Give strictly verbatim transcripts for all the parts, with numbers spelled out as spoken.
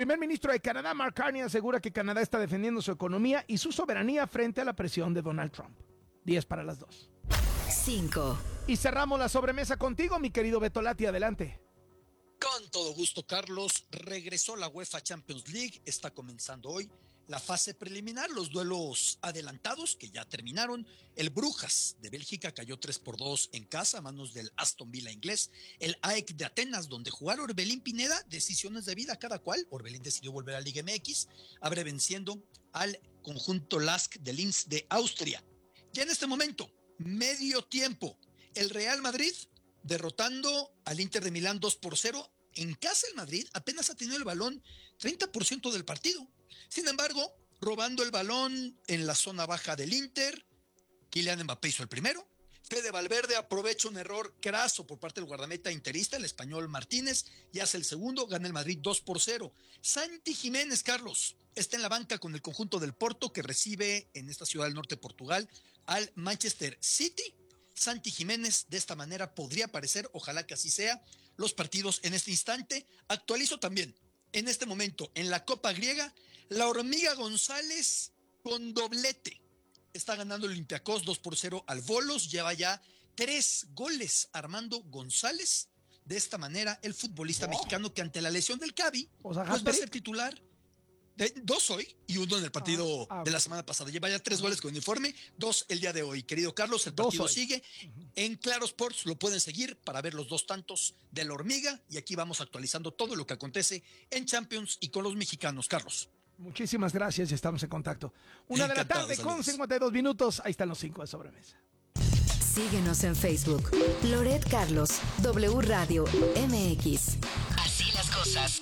primer ministro de Canadá, Mark Carney, asegura que Canadá está defendiendo su economía y su soberanía frente a la presión de Donald Trump. diez para las dos. cinco. Y cerramos la sobremesa contigo, mi querido Beto Lati, adelante. Con todo gusto, Carlos. Regresó la UEFA Champions League, está comenzando hoy la fase preliminar, los duelos adelantados que ya terminaron. El Brujas de Bélgica cayó tres por dos en casa a manos del Aston Villa inglés. El A E C de Atenas, donde jugaron Orbelín Pineda, decisiones de vida cada cual. Orbelín decidió volver a Liga M X, abre venciendo al conjunto Lask de Linz de Austria. Ya en este momento, medio tiempo, el Real Madrid derrotando al Inter de Milán dos por cero. En casa el Madrid apenas ha tenido el balón treinta por ciento del partido. Sin embargo, robando el balón en la zona baja del Inter, Kylian Mbappé hizo el primero. Fede Valverde aprovecha un error craso por parte del guardameta interista, el español Martínez, y hace el segundo, gana el Madrid dos por cero. Santi Jiménez, Carlos, está en la banca con el conjunto del Porto, que recibe en esta ciudad del norte de Portugal al Manchester City. Santi Jiménez de esta manera podría aparecer, ojalá que así sea, los partidos en este instante. Actualizo también, en este momento, en la Copa Griega, la Hormiga González con doblete. Está ganando el Olympiacos dos por cero al Volos, lleva ya tres goles Armando González. De esta manera, el futbolista oh. mexicano que ante la lesión del Cavi, o sea, pues va a ser titular. De, dos hoy y uno en el partido ah, ah, de la semana pasada. Lleva ya tres goles con uniforme, dos el día de hoy. Querido Carlos, el partido sigue. Uh-huh. En Claro Sports lo pueden seguir para ver los dos tantos de la Hormiga. Y aquí vamos actualizando todo lo que acontece en Champions y con los mexicanos, Carlos. Muchísimas gracias y estamos en contacto. Una Encantado, de la tarde saludos. Con cincuenta y dos minutos. Ahí están los cinco de sobremesa. Síguenos en Facebook. Loret Carlos, W Radio M X. Así las cosas.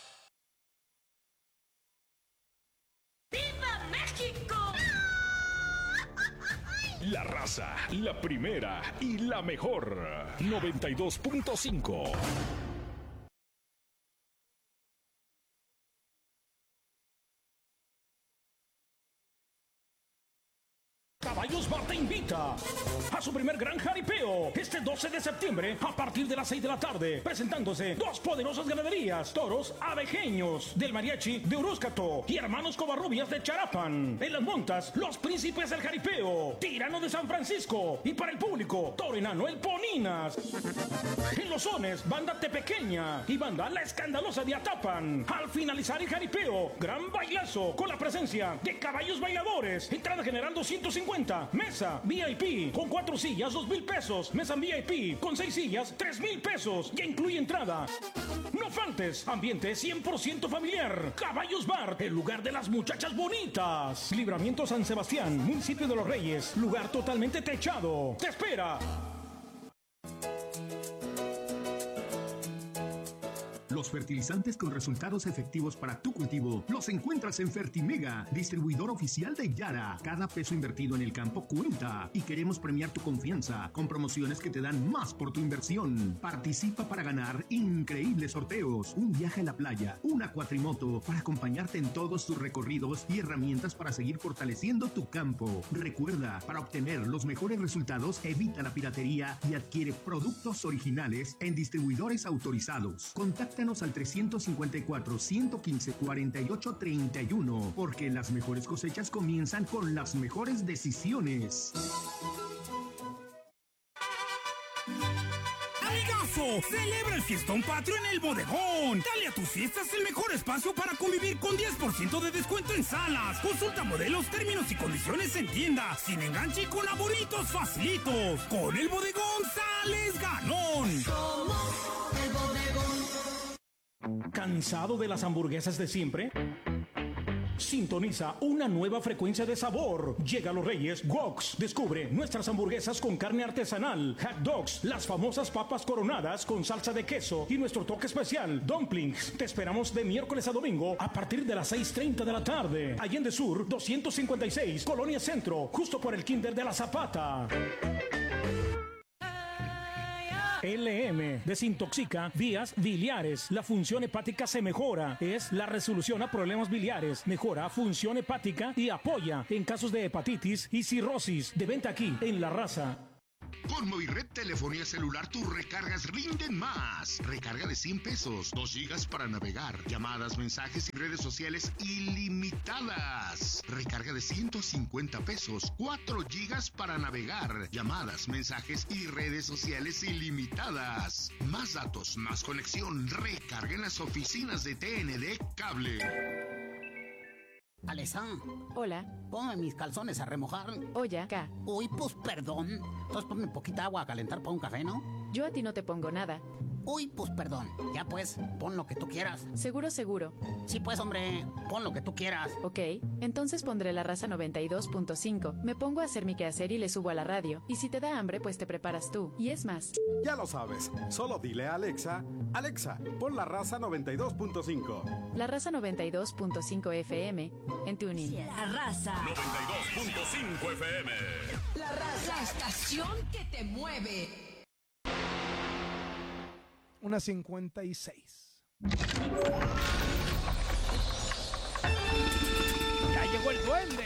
¡Viva México! La raza, la primera y la mejor. noventa y dos punto cinco. Caballos Bar te invita a su primer gran jaripeo este doce de septiembre a partir de las seis de la tarde, presentándose dos poderosas ganaderías, toros abejeños del mariachi de Orozcato y hermanos Covarrubias de Charapan. En las montas, los príncipes del jaripeo, Tirano de San Francisco, y para el público, Toro Enano el Poninas. En los sones, banda Tepequeña y banda La Escandalosa de Atapan. Al finalizar el jaripeo, gran bailazo con la presencia de caballos bailadores. Entrada general doscientos cincuenta. Mesa V I P con cuatro sillas, dos mil pesos. Mesa V I P con seis sillas, tres mil pesos. Ya incluye entrada. No faltes, ambiente cien por ciento familiar. Caballos Bar, el lugar de las muchachas bonitas. Libramiento San Sebastián, municipio de Los Reyes. Lugar totalmente techado. ¡Te espera! Los fertilizantes con resultados efectivos para tu cultivo los encuentras en Fertimega, distribuidor oficial de Yara. Cada peso invertido en el campo cuenta y queremos premiar tu confianza con promociones que te dan más por tu inversión. Participa para ganar increíbles sorteos, un viaje a la playa, una cuatrimoto para acompañarte en todos tus recorridos y herramientas para seguir fortaleciendo tu campo. Recuerda, para obtener los mejores resultados, evita la piratería y adquiere productos originales en distribuidores autorizados. Contacta al trescientos cincuenta y cuatro, ciento quince, cuarenta y ocho, treinta y uno, porque las mejores cosechas comienzan con las mejores decisiones. ¡Amigazo! Celebra el Fiestón Patrio en el Bodegón. Dale a tus fiestas el mejor espacio para convivir con diez por ciento de descuento en salas. Consulta modelos, términos y condiciones en tienda. Sin enganche y con abonitos facilitos. Con el Bodegón sales ganón. Somos el Bodegón. ¿Cansado de las hamburguesas de siempre? Sintoniza una nueva frecuencia de sabor. Llega a Los Reyes Woks. Descubre nuestras hamburguesas con carne artesanal, hot dogs, las famosas papas coronadas con salsa de queso y nuestro toque especial, dumplings. Te esperamos de miércoles a domingo a partir de las seis treinta de la tarde. Allende Sur, doscientos cincuenta y seis, Colonia Centro, justo por el Kinder de la Zapata. L M desintoxica vías biliares. La función hepática se mejora. Es la resolución a problemas biliares. Mejora función hepática y apoya en casos de hepatitis y cirrosis. De venta aquí en La Raza. Con Movired Telefonía Celular tus recargas rinden más. Recarga de cien pesos, dos gigas para navegar, llamadas, mensajes y redes sociales ilimitadas. Recarga de ciento cincuenta pesos, cuatro gigas para navegar, llamadas, mensajes y redes sociales ilimitadas. Más datos, más conexión. Recarga en las oficinas de T N D Cable. Alesa. Hola. Ponme mis calzones a remojar. Oye, acá. Uy, pues perdón. Entonces ponme poquita agua a calentar para un café, ¿no? Yo a ti no te pongo nada. Uy, pues perdón. Ya pues, pon lo que tú quieras. Seguro, seguro. Sí, pues, hombre, pon lo que tú quieras. Ok, entonces pondré la raza noventa y dos punto cinco. Me pongo a hacer mi quehacer y le subo a la radio. Y si te da hambre, pues te preparas tú. Y es más. Ya lo sabes. Solo dile a Alexa, Alexa, pon la raza noventa y dos punto cinco. La raza noventa y dos punto cinco F M en TuneIn. La raza. noventa y dos punto cinco F M. La raza. La estación que te mueve. Una cincuenta y seis. ¡Ya llegó el duende!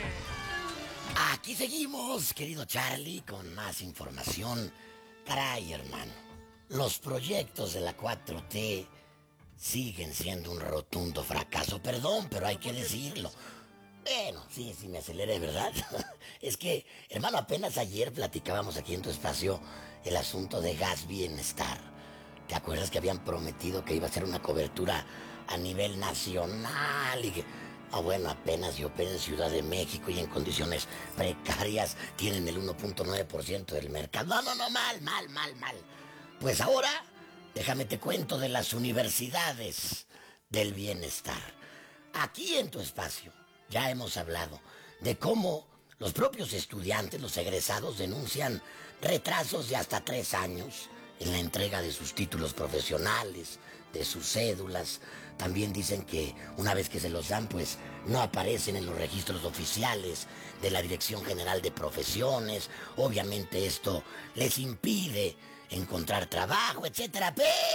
Aquí seguimos, querido Charlie, con más información. Caray, hermano, los proyectos de la cuatro T siguen siendo un rotundo fracaso. Perdón, pero hay que decirlo. Bueno, sí, sí me aceleré, ¿verdad? Es que, hermano, apenas ayer platicábamos aquí en tu espacio el asunto de Gas Bienestar. ¿Te acuerdas que habían prometido que iba a ser una cobertura a nivel nacional? Y que, ah, bueno, apenas y opera en Ciudad de México y en condiciones precarias tienen el uno punto nueve por ciento del mercado. No, no, no, mal, mal, mal, mal. Pues ahora, déjame te cuento de las universidades del bienestar. Aquí en tu espacio ya hemos hablado de cómo los propios estudiantes, los egresados, denuncian retrasos de hasta tres años en la entrega de sus títulos profesionales, de sus cédulas. También dicen que una vez que se los dan, pues no aparecen en los registros oficiales de la Dirección General de Profesiones. Obviamente esto les impide encontrar trabajo, etcétera.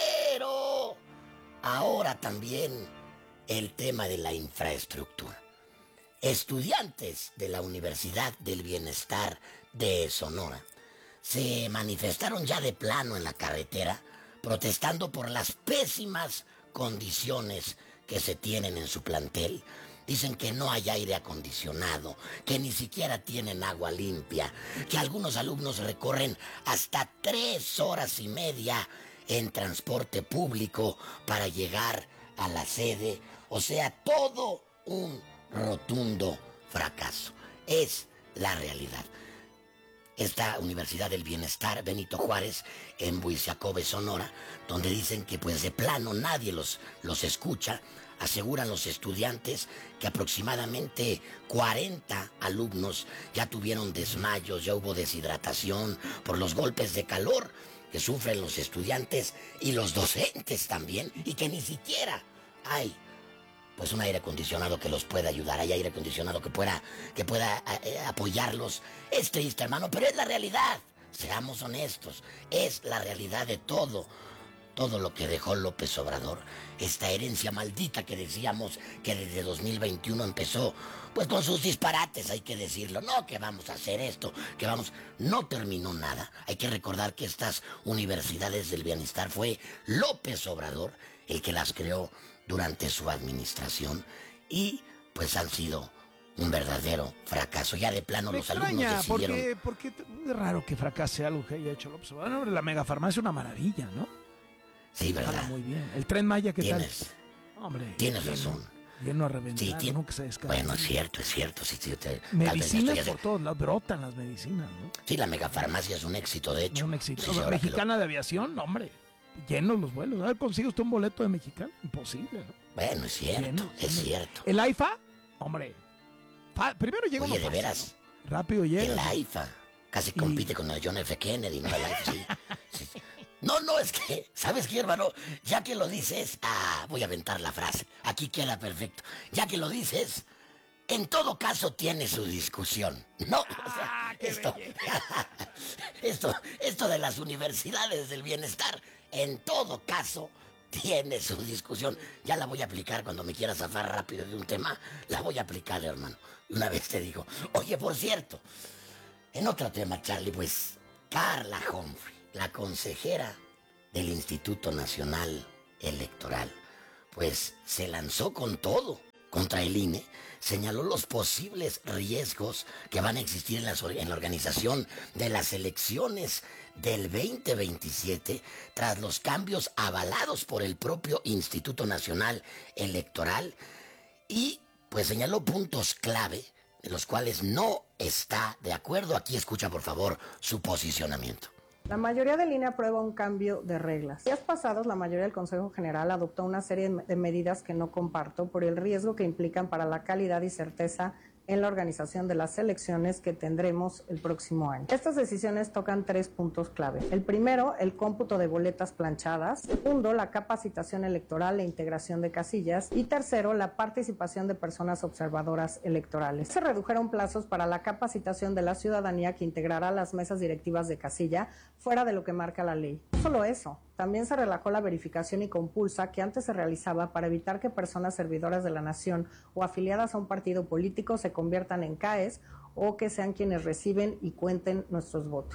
Pero ahora también el tema de la infraestructura. Estudiantes de la Universidad del Bienestar de Sonora se manifestaron ya de plano en la carretera, protestando por las pésimas condiciones que se tienen en su plantel. Dicen que no hay aire acondicionado, que ni siquiera tienen agua limpia, que algunos alumnos recorren hasta tres horas y media en transporte público para llegar a la sede. O sea, todo un rotundo fracaso. Es la realidad. Esta Universidad del Bienestar Benito Juárez en Buizacobe, Sonora, donde dicen que pues de plano nadie los, los escucha. Aseguran los estudiantes que aproximadamente cuarenta alumnos ya tuvieron desmayos, ya hubo deshidratación por los golpes de calor que sufren los estudiantes y los docentes también, y que ni siquiera hay pues un aire acondicionado que los pueda ayudar, hay aire acondicionado que pueda, que pueda eh, apoyarlos. Es triste, hermano, pero es la realidad. Seamos honestos, es la realidad de todo, todo lo que dejó López Obrador. Esta herencia maldita que decíamos que desde dos mil veintiuno empezó, pues con sus disparates, hay que decirlo. No, que vamos a hacer esto, que vamos... No terminó nada. Hay que recordar que estas universidades del bienestar fue López Obrador el que las creó durante su administración, y pues han sido un verdadero fracaso. Ya de plano Me los extraña, alumnos decidieron... porque, porque es raro que fracase algo que haya hecho López Obrador. Bueno, la megafarmacia es una maravilla, ¿no? Sí, verdad. Jala muy bien. El Tren Maya, ¿qué tienes, tal? Hombre, tienes lleno, razón. Lleno a reventar, sí, tiene... no que se descarga. Bueno, es cierto, es cierto. Sí, sí, te... Medicinas por todos lados, brotan las medicinas, ¿no? Sí, la megafarmacia es un éxito, de hecho. No, un éxito. Sí, La Mexicana lo... de Aviación, no, hombre. Llenos los vuelos. A ver, ¿consigue usted un boleto de Mexicana? Imposible, ¿no? Bueno, es cierto, lleno, es lleno. cierto. El AIFA, hombre. Fa... Primero llega Oye, uno de fácil, veras. ¿no? Rápido llega. El AIFA casi compite y... con el John F. Kennedy, ¿no? El AIFA, sí. sí. No, no, es que, ¿sabes qué, hermano? Ya que lo dices, ah, voy a aventar la frase. Aquí queda perfecto. Ya que lo dices, en todo caso tiene su discusión, ¿no? O sea, ah, qué esto, esto, esto de las universidades del bienestar, en todo caso tiene su discusión. Ya la voy a aplicar cuando me quiera zafar rápido de un tema. La voy a aplicar, hermano. Una vez te digo, oye, por cierto, en otro tema, Charlie, pues... Carla Humphrey, la consejera del Instituto Nacional Electoral, pues se lanzó con todo contra el I N E, señaló los posibles riesgos que van a existir en la, en la organización de las elecciones del veinte veintisiete tras los cambios avalados por el propio Instituto Nacional Electoral y pues señaló puntos clave de los cuales no está de acuerdo. Aquí escucha por favor su posicionamiento. La mayoría del I N E aprueba un cambio de reglas. Días pasados, la mayoría del Consejo General adoptó una serie de medidas que no comparto por el riesgo que implican para la calidad y certeza en la organización de las elecciones que tendremos el próximo año. Estas decisiones tocan tres puntos clave. El primero, el cómputo de boletas planchadas. Segundo, la capacitación electoral e integración de casillas. Y tercero, la participación de personas observadoras electorales. Se redujeron plazos para la capacitación de la ciudadanía que integrará las mesas directivas de casilla fuera de lo que marca la ley. No solo eso, también se relajó la verificación y compulsa que antes se realizaba para evitar que personas servidoras de la nación o afiliadas a un partido político se conviertan en C A Es o que sean quienes reciben y cuenten nuestros votos.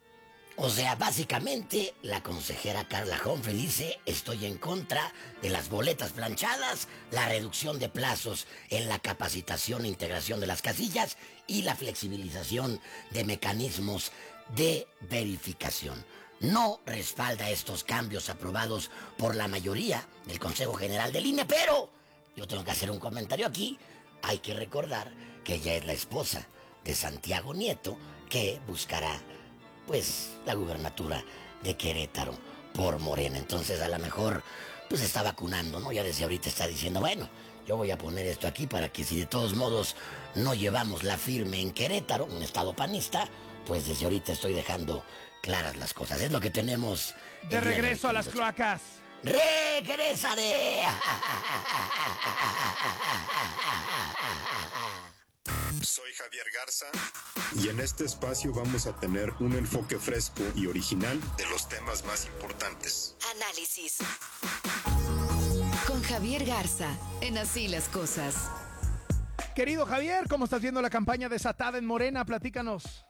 O sea, básicamente, la consejera Carla Humphrey dice: estoy en contra de las boletas planchadas, la reducción de plazos en la capacitación e integración de las casillas y la flexibilización de mecanismos de verificación. No respalda estos cambios aprobados por la mayoría del Consejo General del I N E, pero yo tengo que hacer un comentario aquí. Hay que recordar que ella es la esposa de Santiago Nieto, que buscará pues la gubernatura de Querétaro por Morena. Entonces a lo mejor pues está vacunando, ¿no? Ya desde ahorita está diciendo, bueno, yo voy a poner esto aquí para que si de todos modos no llevamos la firme en Querétaro, un estado panista, pues desde ahorita estoy dejando claras las cosas. Es lo que tenemos. De regreso a las cloacas. ¡Regresaré! Soy Javier Garza y en este espacio vamos a tener un enfoque fresco y original de los temas más importantes. Análisis con Javier Garza en Así las Cosas. Querido Javier, ¿cómo estás viendo la campaña desatada en Morena? Platícanos.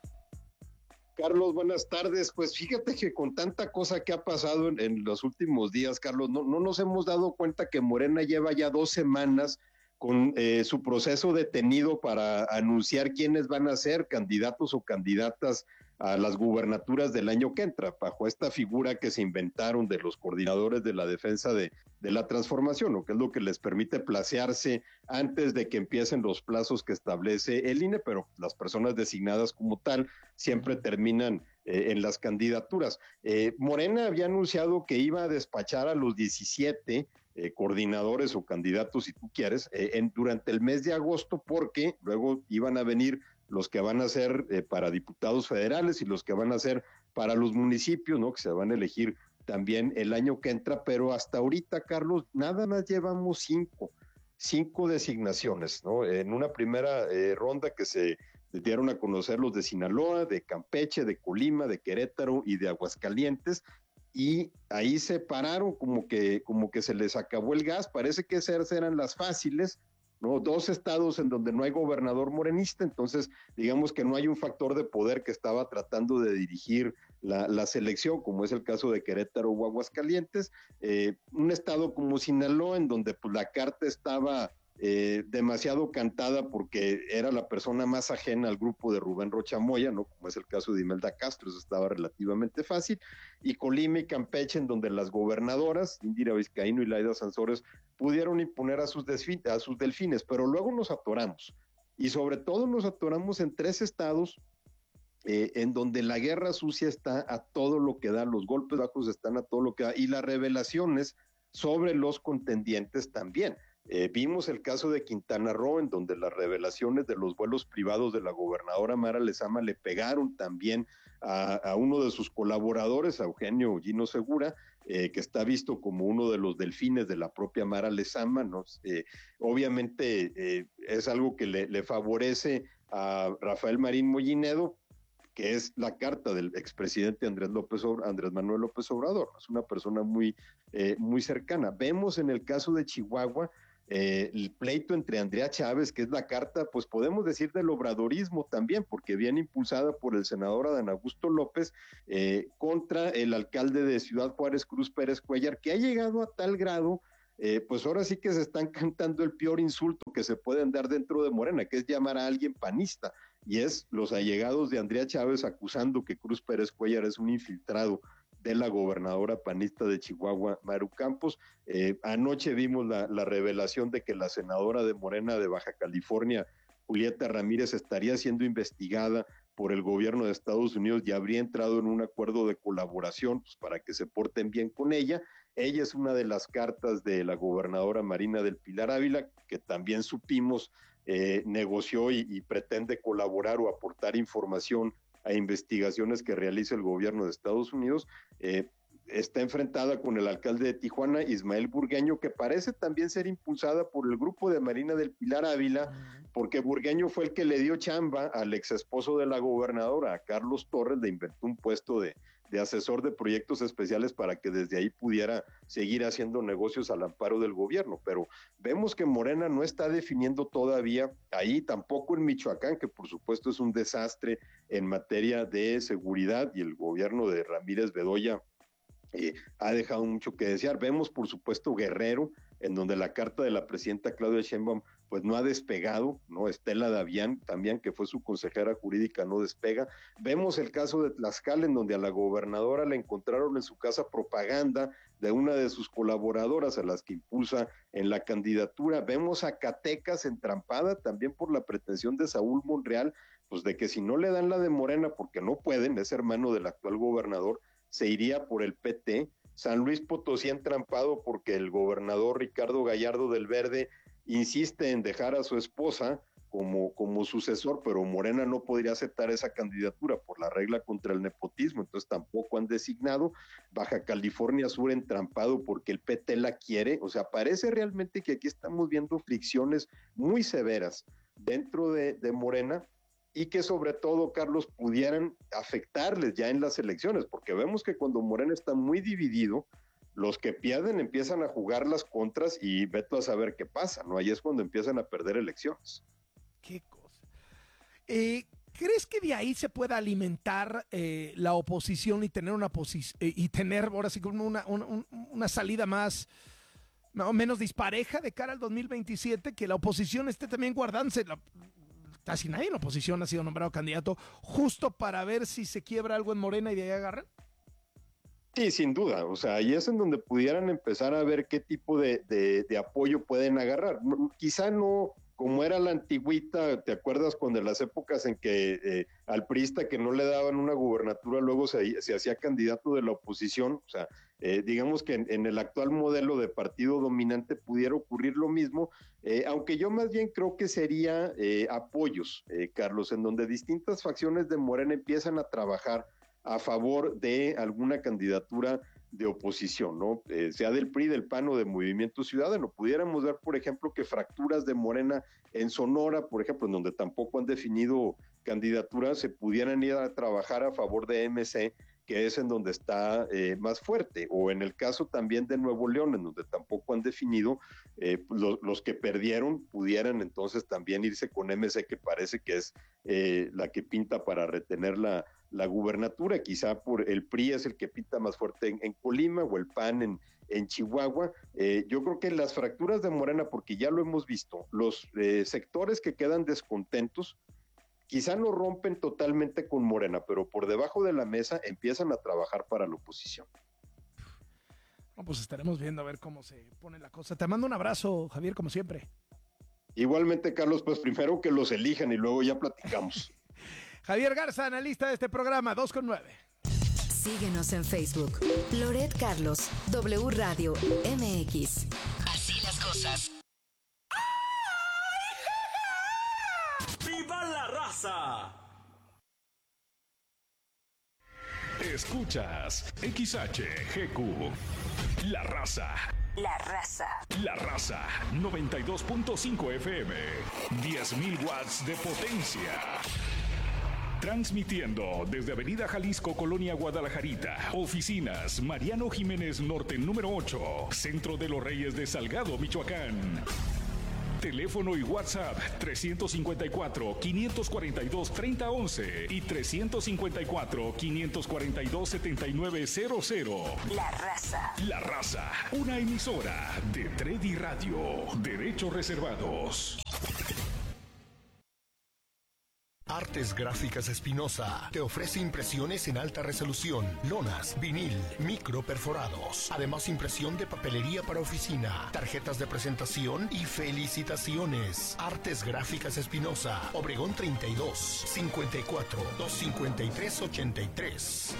Carlos, buenas tardes. Pues fíjate que con tanta cosa que ha pasado en, en los últimos días, Carlos, no, no nos hemos dado cuenta que Morena lleva ya dos semanas con eh, su proceso detenido para anunciar quiénes van a ser candidatos o candidatas a las gubernaturas del año que entra, bajo esta figura que se inventaron de los coordinadores de la defensa de, de la transformación, o que es lo que les permite placearse antes de que empiecen los plazos que establece el I N E, pero las personas designadas como tal siempre terminan eh, en las candidaturas. Eh, Morena había anunciado que iba a despachar a los diecisiete Eh, coordinadores o candidatos, si tú quieres, eh, en, durante el mes de agosto, porque luego iban a venir los que van a ser eh, para diputados federales y los que van a ser para los municipios, ¿no? Que se van a elegir también el año que entra, pero hasta ahorita, Carlos, nada más llevamos cinco, cinco designaciones, ¿no? En una primera eh, ronda que se dieron a conocer los de Sinaloa, de Campeche, de Colima, de Querétaro y de Aguascalientes, y ahí se pararon como que, como que se les acabó el gas. Parece que esas eran las fáciles, ¿no? Dos estados en donde no hay gobernador morenista, entonces digamos que no hay un factor de poder que estaba tratando de dirigir la, la selección, como es el caso de Querétaro o Aguascalientes. Eh, un estado como Sinaloa, en donde pues la carta estaba Eh, demasiado cantada porque era la persona más ajena al grupo de Rubén Rocha Moya, ¿no? Como es el caso de Imelda Castro, eso estaba relativamente fácil, y Colima y Campeche, en donde las gobernadoras, Indira Vizcaíno y Laida Sansores, pudieron imponer a sus, desfi- a sus delfines, pero luego nos atoramos, y sobre todo nos atoramos en tres estados eh, en donde la guerra sucia está a todo lo que da, los golpes bajos están a todo lo que da, y las revelaciones sobre los contendientes también. Eh, vimos el caso de Quintana Roo, en donde las revelaciones de los vuelos privados de la gobernadora Mara Lezama le pegaron también a, a uno de sus colaboradores, a Eugenio Gino Segura, eh, que está visto como uno de los delfines de la propia Mara Lezama, ¿no? Eh, obviamente eh, es algo que le, le favorece a Rafael Marín Mollinedo, que es la carta del expresidente Andrés López Obrador, Andrés Manuel López Obrador. Es una persona muy, eh, muy cercana. Vemos en el caso de Chihuahua eh, el pleito entre Andrea Chávez, que es la carta, pues podemos decir del obradorismo también, porque viene impulsada por el senador Adán Augusto López eh, contra el alcalde de Ciudad Juárez, Cruz Pérez Cuellar, que ha llegado a tal grado, eh, pues ahora sí que se están cantando el peor insulto que se pueden dar dentro de Morena, que es llamar a alguien panista, y es los allegados de Andrea Chávez acusando que Cruz Pérez Cuellar es un infiltrado de la gobernadora panista de Chihuahua, Maru Campos. Eh, anoche vimos la, la revelación de que la senadora de Morena de Baja California, Julieta Ramírez, estaría siendo investigada por el gobierno de Estados Unidos y habría entrado en un acuerdo de colaboración pues, para que se porten bien con ella. Ella es una de las cartas de la gobernadora Marina del Pilar Ávila, que también supimos eh, negoció y, y pretende colaborar o aportar información a investigaciones que realiza el gobierno de Estados Unidos. Eh, está enfrentada con el alcalde de Tijuana, Ismael Burgueño, que parece también ser impulsada por el grupo de Marina del Pilar Ávila, porque Burgueño fue el que le dio chamba al ex esposo de la gobernadora, a Carlos Torres, le inventó un puesto de, de asesor de proyectos especiales para que desde ahí pudiera seguir haciendo negocios al amparo del gobierno, pero vemos que Morena no está definiendo todavía, ahí tampoco en Michoacán, que por supuesto es un desastre en materia de seguridad, y el gobierno de Ramírez Bedoya Eh, ha dejado mucho que desear. Vemos, por supuesto, Guerrero, en donde la carta de la presidenta Claudia Sheinbaum pues no ha despegado, ¿no? Estela Davián, también, que fue su consejera jurídica, no despega. Vemos el caso de Tlaxcala, en donde a la gobernadora le encontraron en su casa propaganda de una de sus colaboradoras a las que impulsa en la candidatura. Vemos a Zacatecas entrampada también por la pretensión de Saúl Monreal, pues de que si no le dan la de Morena, porque no pueden, es hermano del actual gobernador, se iría por el P T. San Luis Potosí entrampado porque el gobernador Ricardo Gallardo del Verde insiste en dejar a su esposa como, como sucesor, pero Morena no podría aceptar esa candidatura por la regla contra el nepotismo, entonces tampoco han designado. Baja California Sur entrampado porque el P T la quiere, o sea, parece realmente que aquí estamos viendo fricciones muy severas dentro de, de Morena, y que sobre todo, Carlos, pudieran afectarles ya en las elecciones, porque vemos que cuando Morena está muy dividido, los que pierden empiezan a jugar las contras y veto a saber qué pasa, ¿no? Ahí es cuando empiezan a perder elecciones. Qué cosa. Eh, ¿Crees que de ahí se pueda alimentar eh, la oposición y tener una posición eh, y tener ahora sí como una, una, una salida más no, menos dispareja de cara al dos mil veintisiete, que la oposición esté también guardándose la, casi nadie en la oposición ha sido nombrado candidato, justo para ver si se quiebra algo en Morena y de ahí agarran? Sí, sin duda, o sea, ahí es en donde pudieran empezar a ver qué tipo de, de, de apoyo pueden agarrar. Quizá no como era la antigüita, ¿te acuerdas cuando en las épocas en que eh, al priista que no le daban una gubernatura luego se, se hacía candidato de la oposición? O sea, eh, digamos que en, en el actual modelo de partido dominante pudiera ocurrir lo mismo, eh, aunque yo más bien creo que sería eh, apoyos, eh, Carlos, en donde distintas facciones de Morena empiezan a trabajar a favor de alguna candidatura de oposición, ¿no? Eh, sea del P R I, del P A N o de Movimiento Ciudadano. Pudiéramos ver, por ejemplo, que fracturas de Morena en Sonora, por ejemplo, en donde tampoco han definido candidaturas, se pudieran ir a trabajar a favor de M C, que es en donde está eh, más fuerte, o en el caso también de Nuevo León, en donde tampoco han definido, eh, lo, los que perdieron pudieran entonces también irse con M C, que parece que es eh, la que pinta para retener la, la gubernatura. Quizá por el P R I es el que pinta más fuerte en, en Colima, o el P A N en, en Chihuahua. Eh, yo creo que las fracturas de Morena, porque ya lo hemos visto, los eh, sectores que quedan descontentos, quizá no rompen totalmente con Morena, pero por debajo de la mesa empiezan a trabajar para la oposición. No, pues estaremos viendo a ver cómo se pone la cosa. Te mando un abrazo, Javier, como siempre. Igualmente, Carlos, pues primero que los elijan y luego ya platicamos. Javier Garza, analista de este programa, dos con nueve. Síguenos en Facebook. Loret Carlos, W Radio M X. Así las cosas. ¡Viva la raza! Escuchas X H G Q. La raza. La raza. La raza. noventa y dos punto cinco F M. diez mil watts de potencia. Transmitiendo desde Avenida Jalisco, Colonia Guadalajarita. Oficinas Mariano Jiménez Norte número ocho. Centro de los Reyes de Salgado, Michoacán. Teléfono y WhatsApp tres cinco cuatro, cinco cuatro dos, tres cero uno uno y tres cinco cuatro, cinco cuatro dos, siete nueve cero cero. La Raza. La Raza, una emisora de Tredi Radio. Derechos reservados. Artes Gráficas Espinosa te ofrece impresiones en alta resolución, lonas, vinil, micro perforados. Además, impresión de papelería para oficina, tarjetas de presentación y felicitaciones. Artes Gráficas Espinosa, Obregón treinta y dos, cincuenta y cuatro, doscientos cincuenta y tres, ochenta y tres.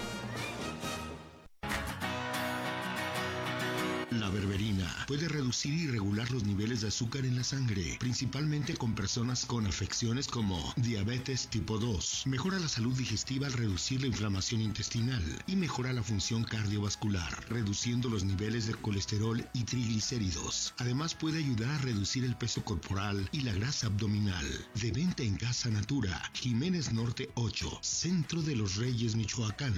La berberina puede reducir y regular los niveles de azúcar en la sangre, principalmente con personas con afecciones como diabetes tipo dos. Mejora la salud digestiva al reducir la inflamación intestinal y mejora la función cardiovascular, reduciendo los niveles de colesterol y triglicéridos. Además, puede ayudar a reducir el peso corporal y la grasa abdominal. De venta en Casa Natura, Jiménez Norte ocho, Centro de los Reyes, Michoacán.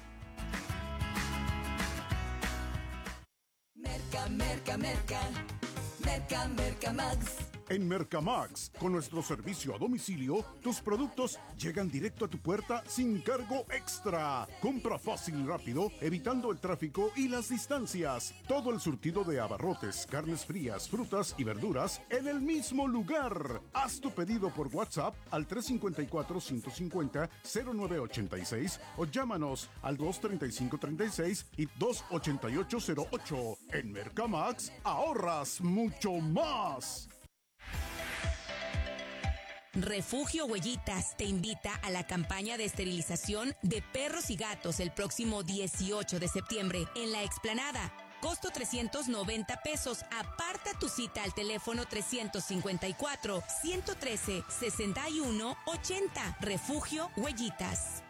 Merca, merca, merca, merca, merca Max. En Mercamax, con nuestro servicio a domicilio, tus productos llegan directo a tu puerta sin cargo extra. Compra fácil y rápido, evitando el tráfico y las distancias. Todo el surtido de abarrotes, carnes frías, frutas y verduras en el mismo lugar. Haz tu pedido por WhatsApp al tres cinco cuatro, cinco cinco cero, cero nueve ocho seis o llámanos al dos treinta y cinco treinta y seis y dos ochenta y ocho cero ocho. En Mercamax, ahorras mucho más. Refugio Huellitas te invita a la campaña de esterilización de perros y gatos el próximo dieciocho de septiembre en la explanada. Costo trescientos noventa pesos. Aparta tu cita al teléfono trescientos cincuenta y cuatro, ciento trece, sesenta y uno, ochenta. Refugio Huellitas.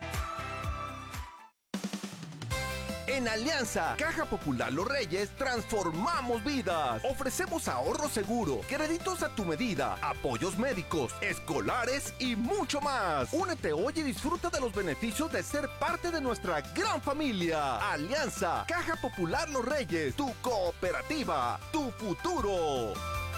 En Alianza, Caja Popular Los Reyes, transformamos vidas. Ofrecemos ahorro seguro, créditos a tu medida, apoyos médicos, escolares y mucho más. Únete hoy y disfruta de los beneficios de ser parte de nuestra gran familia. Alianza, Caja Popular Los Reyes, tu cooperativa, tu futuro.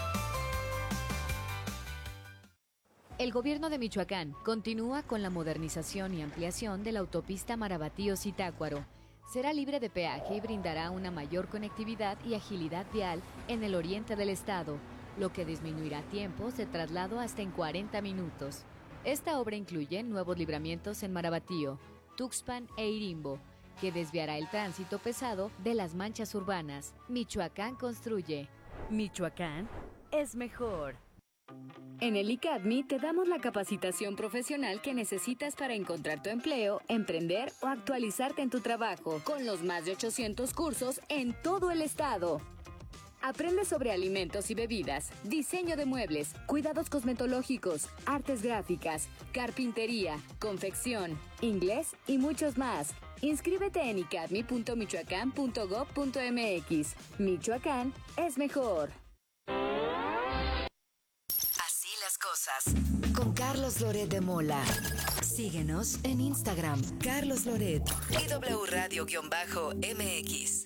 El gobierno de Michoacán continúa con la modernización y ampliación de la autopista Marabatío-Zitácuaro. Será libre de peaje y brindará una mayor conectividad y agilidad vial en el oriente del estado, lo que disminuirá tiempos de traslado hasta en cuarenta minutos. Esta obra incluye nuevos libramientos en Marabatío, Tuxpan e Irimbo, que desviará el tránsito pesado de las manchas urbanas. Michoacán construye. Michoacán es mejor. En el ICADMI te damos la capacitación profesional que necesitas para encontrar tu empleo, emprender o actualizarte en tu trabajo, con los más de ochocientos cursos en todo el estado. Aprende sobre alimentos y bebidas, diseño de muebles, cuidados cosmetológicos, artes gráficas, carpintería, confección, inglés y muchos más. Inscríbete en icadmi punto michoacán punto gob punto mx. Michoacán es mejor. Cosas. Con Carlos Loret de Mola. Síguenos en Instagram, Carlos Loret y W Radio-M X.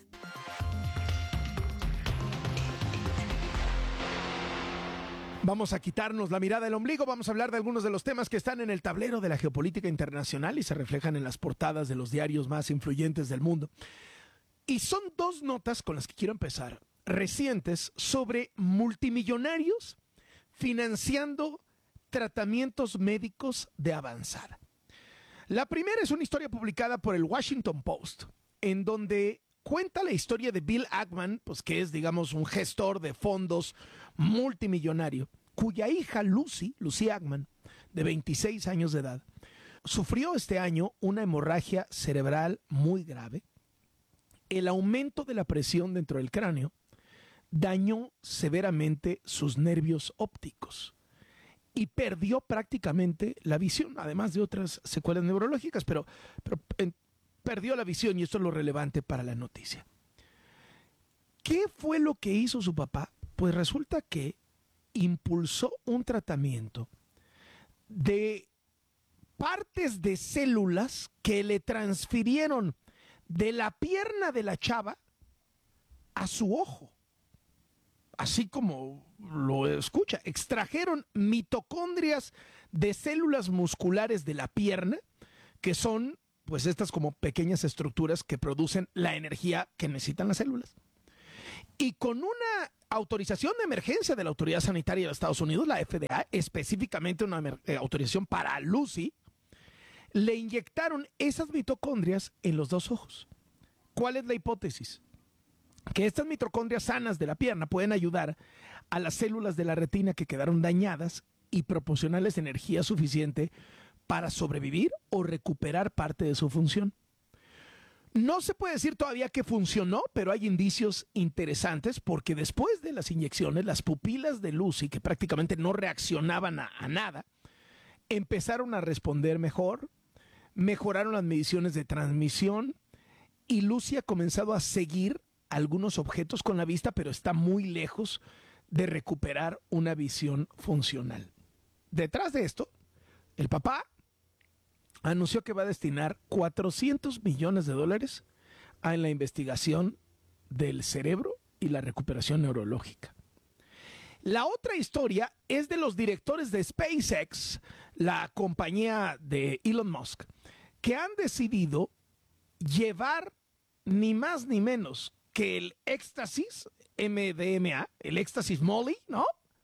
Vamos a quitarnos la mirada del ombligo, vamos a hablar de algunos de los temas que están en el tablero de la geopolítica internacional y se reflejan en las portadas de los diarios más influyentes del mundo. Y son dos notas con las que quiero empezar, recientes, sobre multimillonarios financiando tratamientos médicos de avanzada. La primera es una historia publicada por el Washington Post, en donde cuenta la historia de Bill Ackman, pues que es, digamos, un gestor de fondos multimillonario, cuya hija Lucy, Lucy Ackman, de veintiséis años de edad, sufrió este año una hemorragia cerebral muy grave. El aumento de la presión dentro del cráneo dañó severamente sus nervios ópticos y perdió prácticamente la visión, además de otras secuelas neurológicas, pero, pero eh, perdió la visión y esto es lo relevante para la noticia. ¿Qué fue lo que hizo su papá? Pues resulta que impulsó un tratamiento de partes de células que le transfirieron de la pierna de la chava a su ojo. así como lo escucha, extrajeron mitocondrias de células musculares de la pierna, que son pues estas como pequeñas estructuras que producen la energía que necesitan las células. Y con una autorización de emergencia de la Autoridad Sanitaria de los Estados Unidos, la F D A, específicamente una eh, autorización para Lucy, le inyectaron esas mitocondrias en los dos ojos. ¿Cuál es la hipótesis? Que estas mitocondrias sanas de la pierna pueden ayudar a las células de la retina que quedaron dañadas y proporcionarles energía suficiente para sobrevivir o recuperar parte de su función. No se puede decir todavía que funcionó, pero hay indicios interesantes porque después de las inyecciones, las pupilas de Lucy, que prácticamente no reaccionaban a, a nada, empezaron a responder mejor, mejoraron las mediciones de transmisión y Lucy ha comenzado a seguir algunos objetos con la vista, pero está muy lejos de recuperar una visión funcional. Detrás de esto, el papá anunció que va a destinar cuatrocientos millones de dólares a la investigación del cerebro y la recuperación neurológica. La otra historia es de los directores de SpaceX, la compañía de Elon Musk, que han decidido llevar ni más ni menos que el éxtasis M D M A, el éxtasis Molly, ¿no?,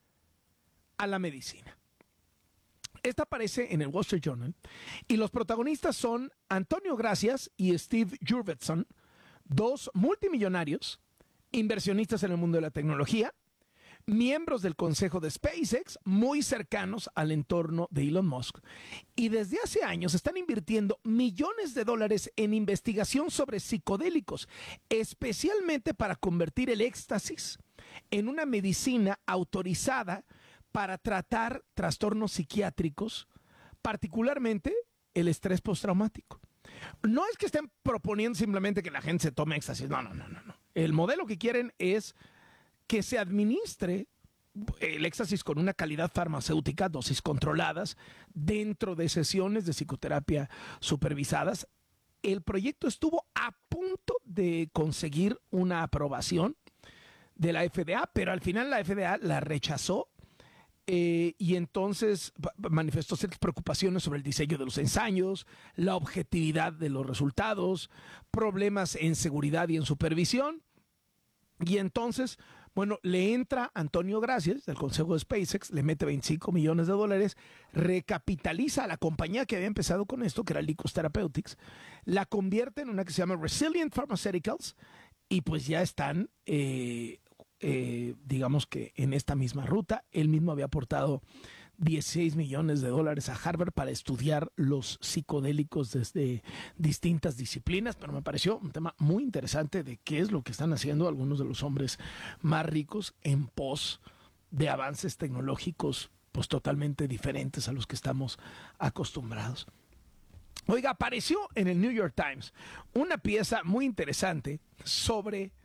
a la medicina. Esta aparece en el Wall Street Journal y los protagonistas son Antonio Gracias y Steve Jurvetson, dos multimillonarios, inversionistas en el mundo de la tecnología, miembros del consejo de SpaceX, muy cercanos al entorno de Elon Musk. Y desde hace años están invirtiendo millones de dólares en investigación sobre psicodélicos, especialmente para convertir el éxtasis en una medicina autorizada para tratar trastornos psiquiátricos, particularmente el estrés postraumático. No es que estén proponiendo simplemente que la gente se tome éxtasis, no, no, no, no. no. El modelo que quieren es que se administre el éxtasis con una calidad farmacéutica, dosis controladas, dentro de sesiones de psicoterapia supervisadas. El proyecto estuvo a punto de conseguir una aprobación de la F D A, pero al final la F D A la rechazó. Eh, y entonces manifestó ciertas preocupaciones sobre el diseño de los ensayos, la objetividad de los resultados, problemas en seguridad y en supervisión. Y entonces, bueno, le entra Antonio Gracias, del consejo de SpaceX, le mete veinticinco millones de dólares, recapitaliza a la compañía que había empezado con esto, que era Lykos Therapeutics, la convierte en una que se llama Resilient Pharmaceuticals, y pues ya están... Eh, Eh, digamos que en esta misma ruta. Él mismo había aportado dieciséis millones de dólares a Harvard para estudiar los psicodélicos desde distintas disciplinas, pero me pareció un tema muy interesante de qué es lo que están haciendo algunos de los hombres más ricos en pos de avances tecnológicos pues totalmente diferentes a los que estamos acostumbrados. Oiga, apareció en el New York Times una pieza muy interesante sobre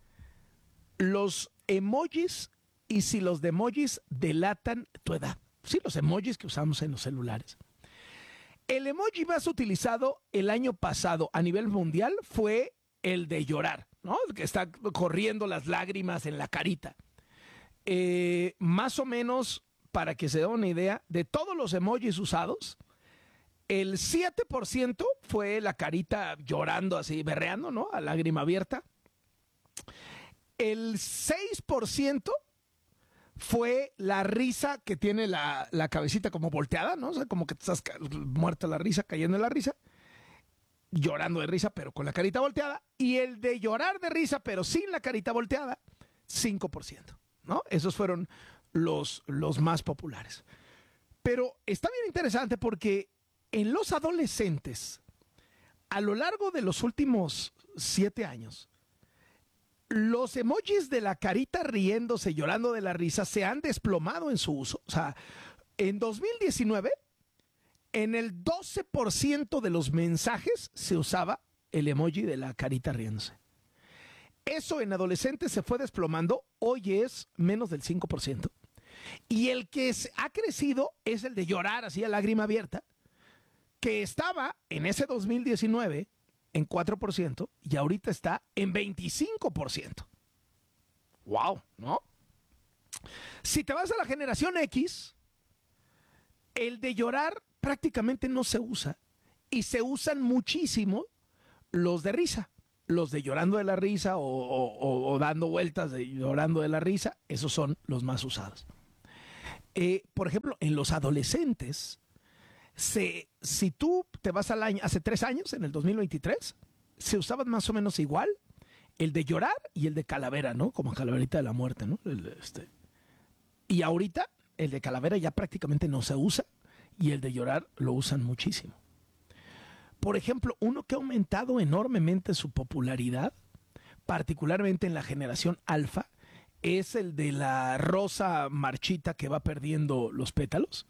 los emojis y si los emojis delatan tu edad. Sí, los emojis que usamos en los celulares. El emoji más utilizado el año pasado a nivel mundial fue el de llorar, ¿no? El que está corriendo las lágrimas en la carita. Eh, más o menos, para que se den una idea, de todos los emojis usados, el siete por ciento fue la carita llorando así, berreando, ¿no?, a lágrima abierta. El seis por ciento fue la risa que tiene la, la cabecita como volteada, ¿no? O sea, como que estás muerta la risa, cayendo en la risa, llorando de risa, pero con la carita volteada. Y el de llorar de risa, pero sin la carita volteada, cinco por ciento, ¿no? Esos fueron los, los más populares. Pero está bien interesante porque en los adolescentes, a lo largo de los últimos siete años, los emojis de la carita riéndose, llorando de la risa, se han desplomado en su uso. O sea, en dos mil diecinueve, en el doce por ciento de los mensajes se usaba el emoji de la carita riéndose. Eso en adolescentes se fue desplomando, hoy es menos del cinco por ciento. Y el que ha crecido es el de llorar así a lágrima abierta, que estaba en ese dos mil diecinueve en cuatro por ciento y ahorita está en veinticinco por ciento. ¡Wow! ¿No? Si te vas a la generación X, el de llorar prácticamente no se usa. Y se usan muchísimo los de risa. Los de llorando de la risa o, o, o dando vueltas de llorando de la risa, esos son los más usados. Eh, por ejemplo, en los adolescentes, se, si tú te vas al año, hace tres años, en el dos mil veintitrés, se usaban más o menos igual el de llorar y el de calavera, ¿no? Como calaverita de la muerte, ¿no? El, este. Y ahorita el de calavera ya prácticamente no se usa y el de llorar lo usan muchísimo. Por ejemplo, uno que ha aumentado enormemente su popularidad, particularmente en la generación alfa, es el de la rosa marchita que va perdiendo los pétalos.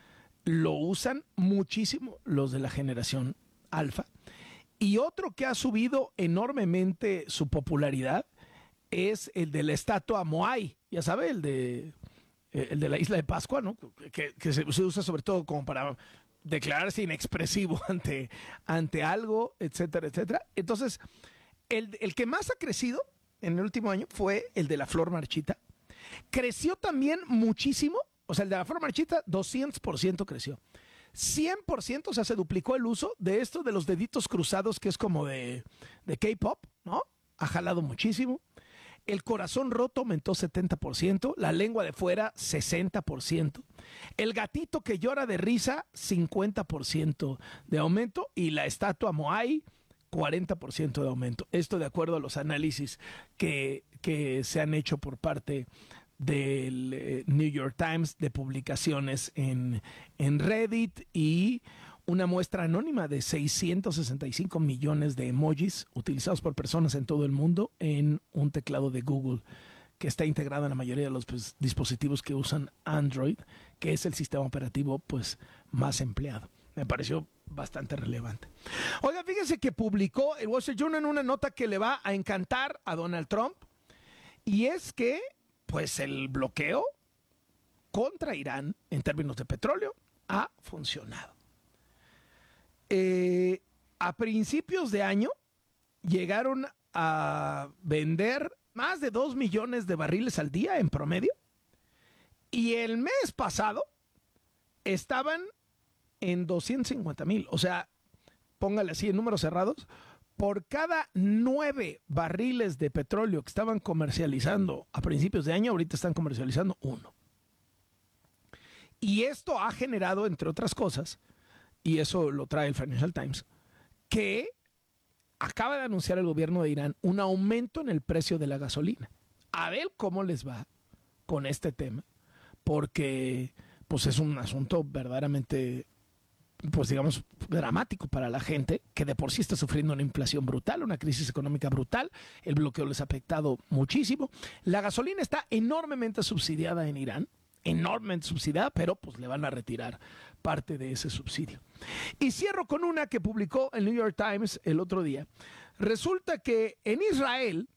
Lo usan muchísimo los de la generación alfa. Y otro que ha subido enormemente su popularidad es el de la estatua Moai, ya sabe, el de, el de la isla de Pascua, ¿no? Que, que se, se usa sobre todo como para declararse inexpresivo ante, ante algo, etcétera, etcétera. Entonces, el, el que más ha crecido en el último año fue el de la flor marchita. Creció también muchísimo, o sea, el de la flor marchita, doscientos por ciento creció. cien por ciento, o sea, se duplicó el uso de esto de los deditos cruzados, que es como de, de K-pop, ¿no? Ha jalado muchísimo. El corazón roto aumentó setenta por ciento, la lengua de fuera sesenta por ciento, el gatito que llora de risa cincuenta por ciento de aumento y la estatua Moai cuarenta por ciento de aumento. Esto de acuerdo a los análisis que, que se han hecho por parte del eh, New York Times, de publicaciones en, en Reddit y una muestra anónima de seiscientos sesenta y cinco millones de emojis utilizados por personas en todo el mundo en un teclado de Google que está integrado en la mayoría de los pues, dispositivos que usan Android, que es el sistema operativo pues, más empleado. Me pareció bastante relevante. Oiga, fíjense que publicó el Wall Street Journal en una nota que le va a encantar a Donald Trump, y es que pues el bloqueo contra Irán en términos de petróleo ha funcionado. Eh, a principios de año llegaron a vender más de dos millones de barriles al día en promedio, y el mes pasado estaban en doscientos cincuenta mil. O sea, póngale así en números cerrados, por cada nueve barriles de petróleo que estaban comercializando a principios de año, ahorita están comercializando uno. Y esto ha generado, entre otras cosas, y eso lo trae el Financial Times, que acaba de anunciar el gobierno de Irán un aumento en el precio de la gasolina. A ver cómo les va con este tema, porque pues es un asunto verdaderamente, pues digamos, dramático para la gente, que de por sí está sufriendo una inflación brutal, una crisis económica brutal. El bloqueo les ha afectado muchísimo. La gasolina está enormemente subsidiada en Irán, enormemente subsidiada, pero pues le van a retirar parte de ese subsidio. Y cierro con una que publicó el New York Times el otro día. Resulta que en Israel,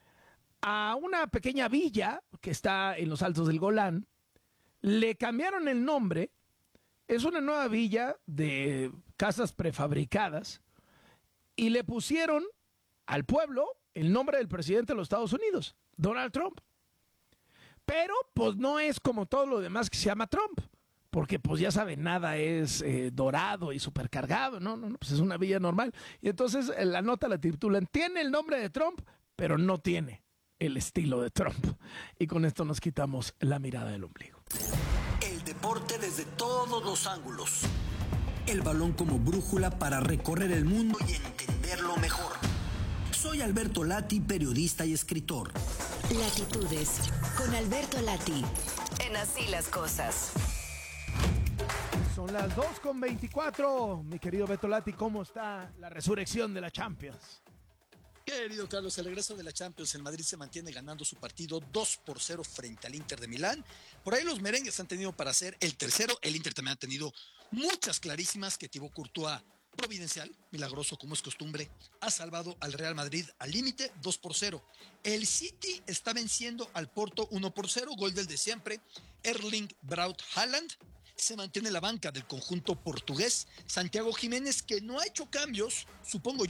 a una pequeña villa que está en los altos del Golán, le cambiaron el nombre. Es una nueva villa de casas prefabricadas y le pusieron al pueblo el nombre del presidente de los Estados Unidos, Donald Trump. Pero pues no es como todo lo demás que se llama Trump, porque pues ya saben, nada es eh, dorado y supercargado, no, no, no, pues es una villa normal. Y entonces la nota la titulan, tiene el nombre de Trump, pero no tiene el estilo de Trump. Y con esto nos quitamos la mirada del ombligo. El deporte desde todos los ángulos. El balón como brújula para recorrer el mundo y entenderlo mejor. Soy Alberto Lati, periodista y escritor. Latitudes, con Alberto Lati, en Así las Cosas. Son las dos con veinticuatro. Mi querido Beto Lati, ¿cómo está la resurrección de la Champions? Querido Carlos, el regreso de la Champions, el Madrid se mantiene ganando su partido dos por cero frente al Inter de Milán. Por ahí los merengues han tenido para hacer el tercero. El Inter también ha tenido muchas clarísimas que Thibaut Courtois, providencial, milagroso como es costumbre, ha salvado al Real Madrid al límite dos por cero. El City está venciendo al Porto uno por cero, gol del de siempre, Erling Braut Haaland. Se mantiene en la banca del conjunto portugués Santiago Jiménez, que no ha hecho cambios, supongo yo,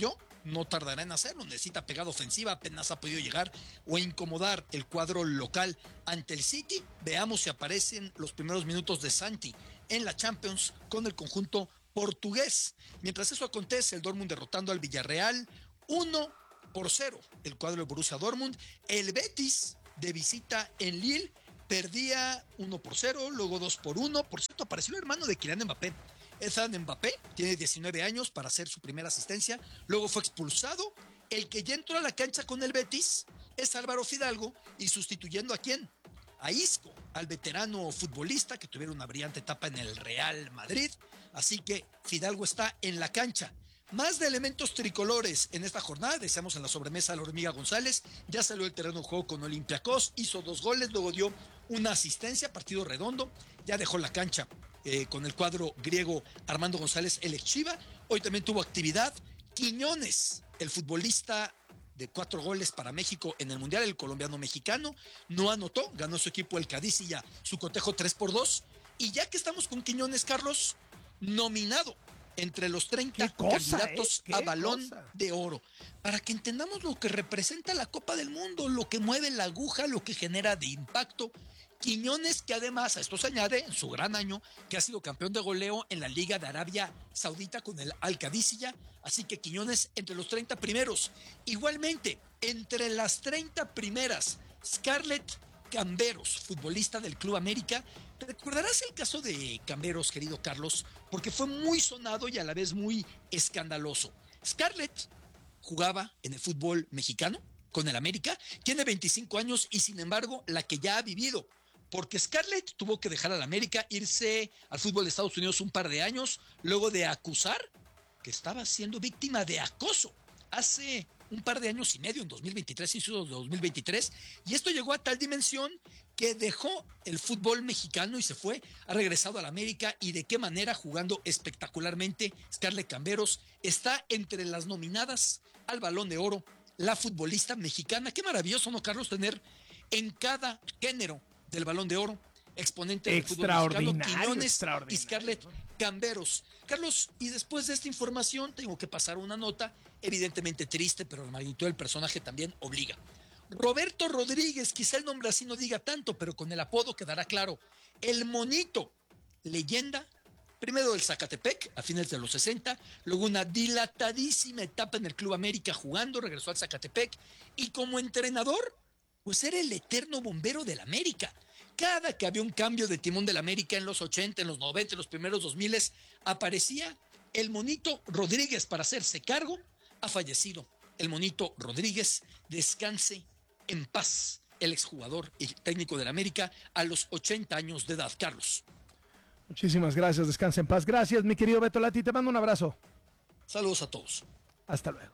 no tardará en hacerlo, necesita pegada ofensiva, apenas ha podido llegar o incomodar el cuadro local ante el City. Veamos si aparecen los primeros minutos de Santi en la Champions con el conjunto portugués. Mientras eso acontece, el Dortmund derrotando al Villarreal uno por cero, el cuadro de Borussia Dortmund. El Betis de visita en Lille perdía uno por cero, luego dos por uno. Por cierto, apareció el hermano de Kylian Mbappé. Ethan Mbappé tiene diecinueve años para hacer su primera asistencia, luego fue expulsado. El que ya entró a la cancha con el Betis es Álvaro Fidalgo, y sustituyendo ¿a quién? A Isco, al veterano futbolista que tuviera una brillante etapa en el Real Madrid. Así que Fidalgo está en la cancha. Más de elementos tricolores en esta jornada. Deseamos en la sobremesa a la Hormiga González. Ya salió el terreno de juego con Olympiacos, hizo dos goles, luego dio una asistencia, partido redondo. Ya dejó la cancha eh, con el cuadro griego Armando González, el ex Chiva. Hoy también tuvo actividad Quiñones, el futbolista de cuatro goles para México en el Mundial, el colombiano mexicano, no anotó, ganó su equipo el Cádiz y ya su cotejo tres por dos. Y ya que estamos con Quiñones, Carlos, nominado entre los treinta cosa, candidatos eh? a Balón cosa? de Oro, para que entendamos lo que representa la Copa del Mundo, lo que mueve la aguja, lo que genera de impacto. Quiñones, que además a esto se añade en su gran año, que ha sido campeón de goleo en la Liga de Arabia Saudita con el Al-Qadisiyah, así que Quiñones entre los treinta primeros. Igualmente, entre las treinta primeras, Scarlett Camberos, futbolista del Club América. ¿Te recordarás el caso de Camberos, querido Carlos? Porque fue muy sonado y a la vez muy escandaloso. Scarlett jugaba en el fútbol mexicano con el América, tiene veinticinco años y sin embargo la que ya ha vivido, porque Scarlett tuvo que dejar al América, irse al fútbol de Estados Unidos un par de años, luego de acusar que estaba siendo víctima de acoso hace un par de años y medio, en dos mil veintitrés, inicio de dos mil veintitrés, y esto llegó a tal dimensión que dejó el fútbol mexicano y se fue, ha regresado al América, y de qué manera, jugando espectacularmente. Scarlett Camberos está entre las nominadas al Balón de Oro, la futbolista mexicana. Qué maravilloso, ¿no, Carlos? Tener en cada género del Balón de Oro exponente del fútbol mexicano, Quiñones y Scarlett Camberos. Carlos, y después de esta información tengo que pasar una nota, evidentemente triste, pero la magnitud del personaje también obliga. Roberto Rodríguez, quizá el nombre así no diga tanto, pero con el apodo quedará claro. El Monito, leyenda, primero del Zacatepec a fines de los sesenta, luego una dilatadísima etapa en el Club América jugando, regresó al Zacatepec, y como entrenador, pues era el eterno bombero del América. Cada que había un cambio de timón del América en los ochenta, en los noventa, en los primeros dos mil, aparecía el Monito Rodríguez para hacerse cargo. Ha fallecido el Monito Rodríguez, descanse en paz el exjugador y técnico del América a los ochenta años de edad. Carlos. Muchísimas gracias, descanse en paz. Gracias, mi querido Beto Lati, te mando un abrazo. Saludos a todos. Hasta luego.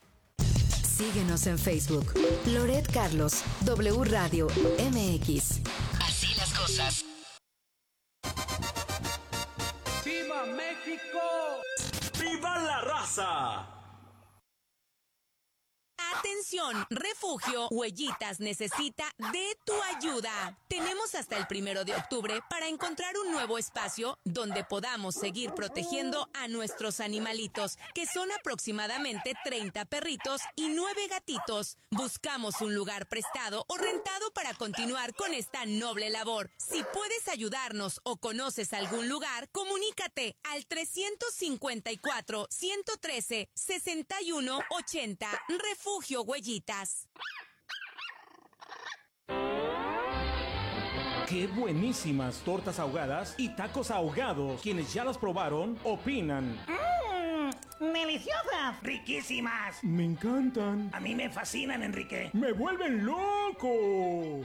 Síguenos en Facebook, Loret Carlos, W Radio M X. Así las cosas. ¡Viva México! ¡Viva la raza! Atención, Refugio Huellitas necesita de tu ayuda. Tenemos hasta el primero de octubre para encontrar un nuevo espacio donde podamos seguir protegiendo a nuestros animalitos, que son aproximadamente treinta perritos y nueve gatitos. Buscamos un lugar prestado o rentado para continuar con esta noble labor. Si puedes ayudarnos o conoces algún lugar, comunícate al trescientos cincuenta y cuatro, ciento trece, sesenta y uno ochenta. Refugio Huellitas. ¡Qué buenísimas tortas ahogadas y tacos ahogados! Quienes ya las probaron, opinan. ¡Mmm! ¡Deliciosas! ¡Riquísimas! Me encantan. A mí me fascinan, Enrique. ¡Me vuelven loco!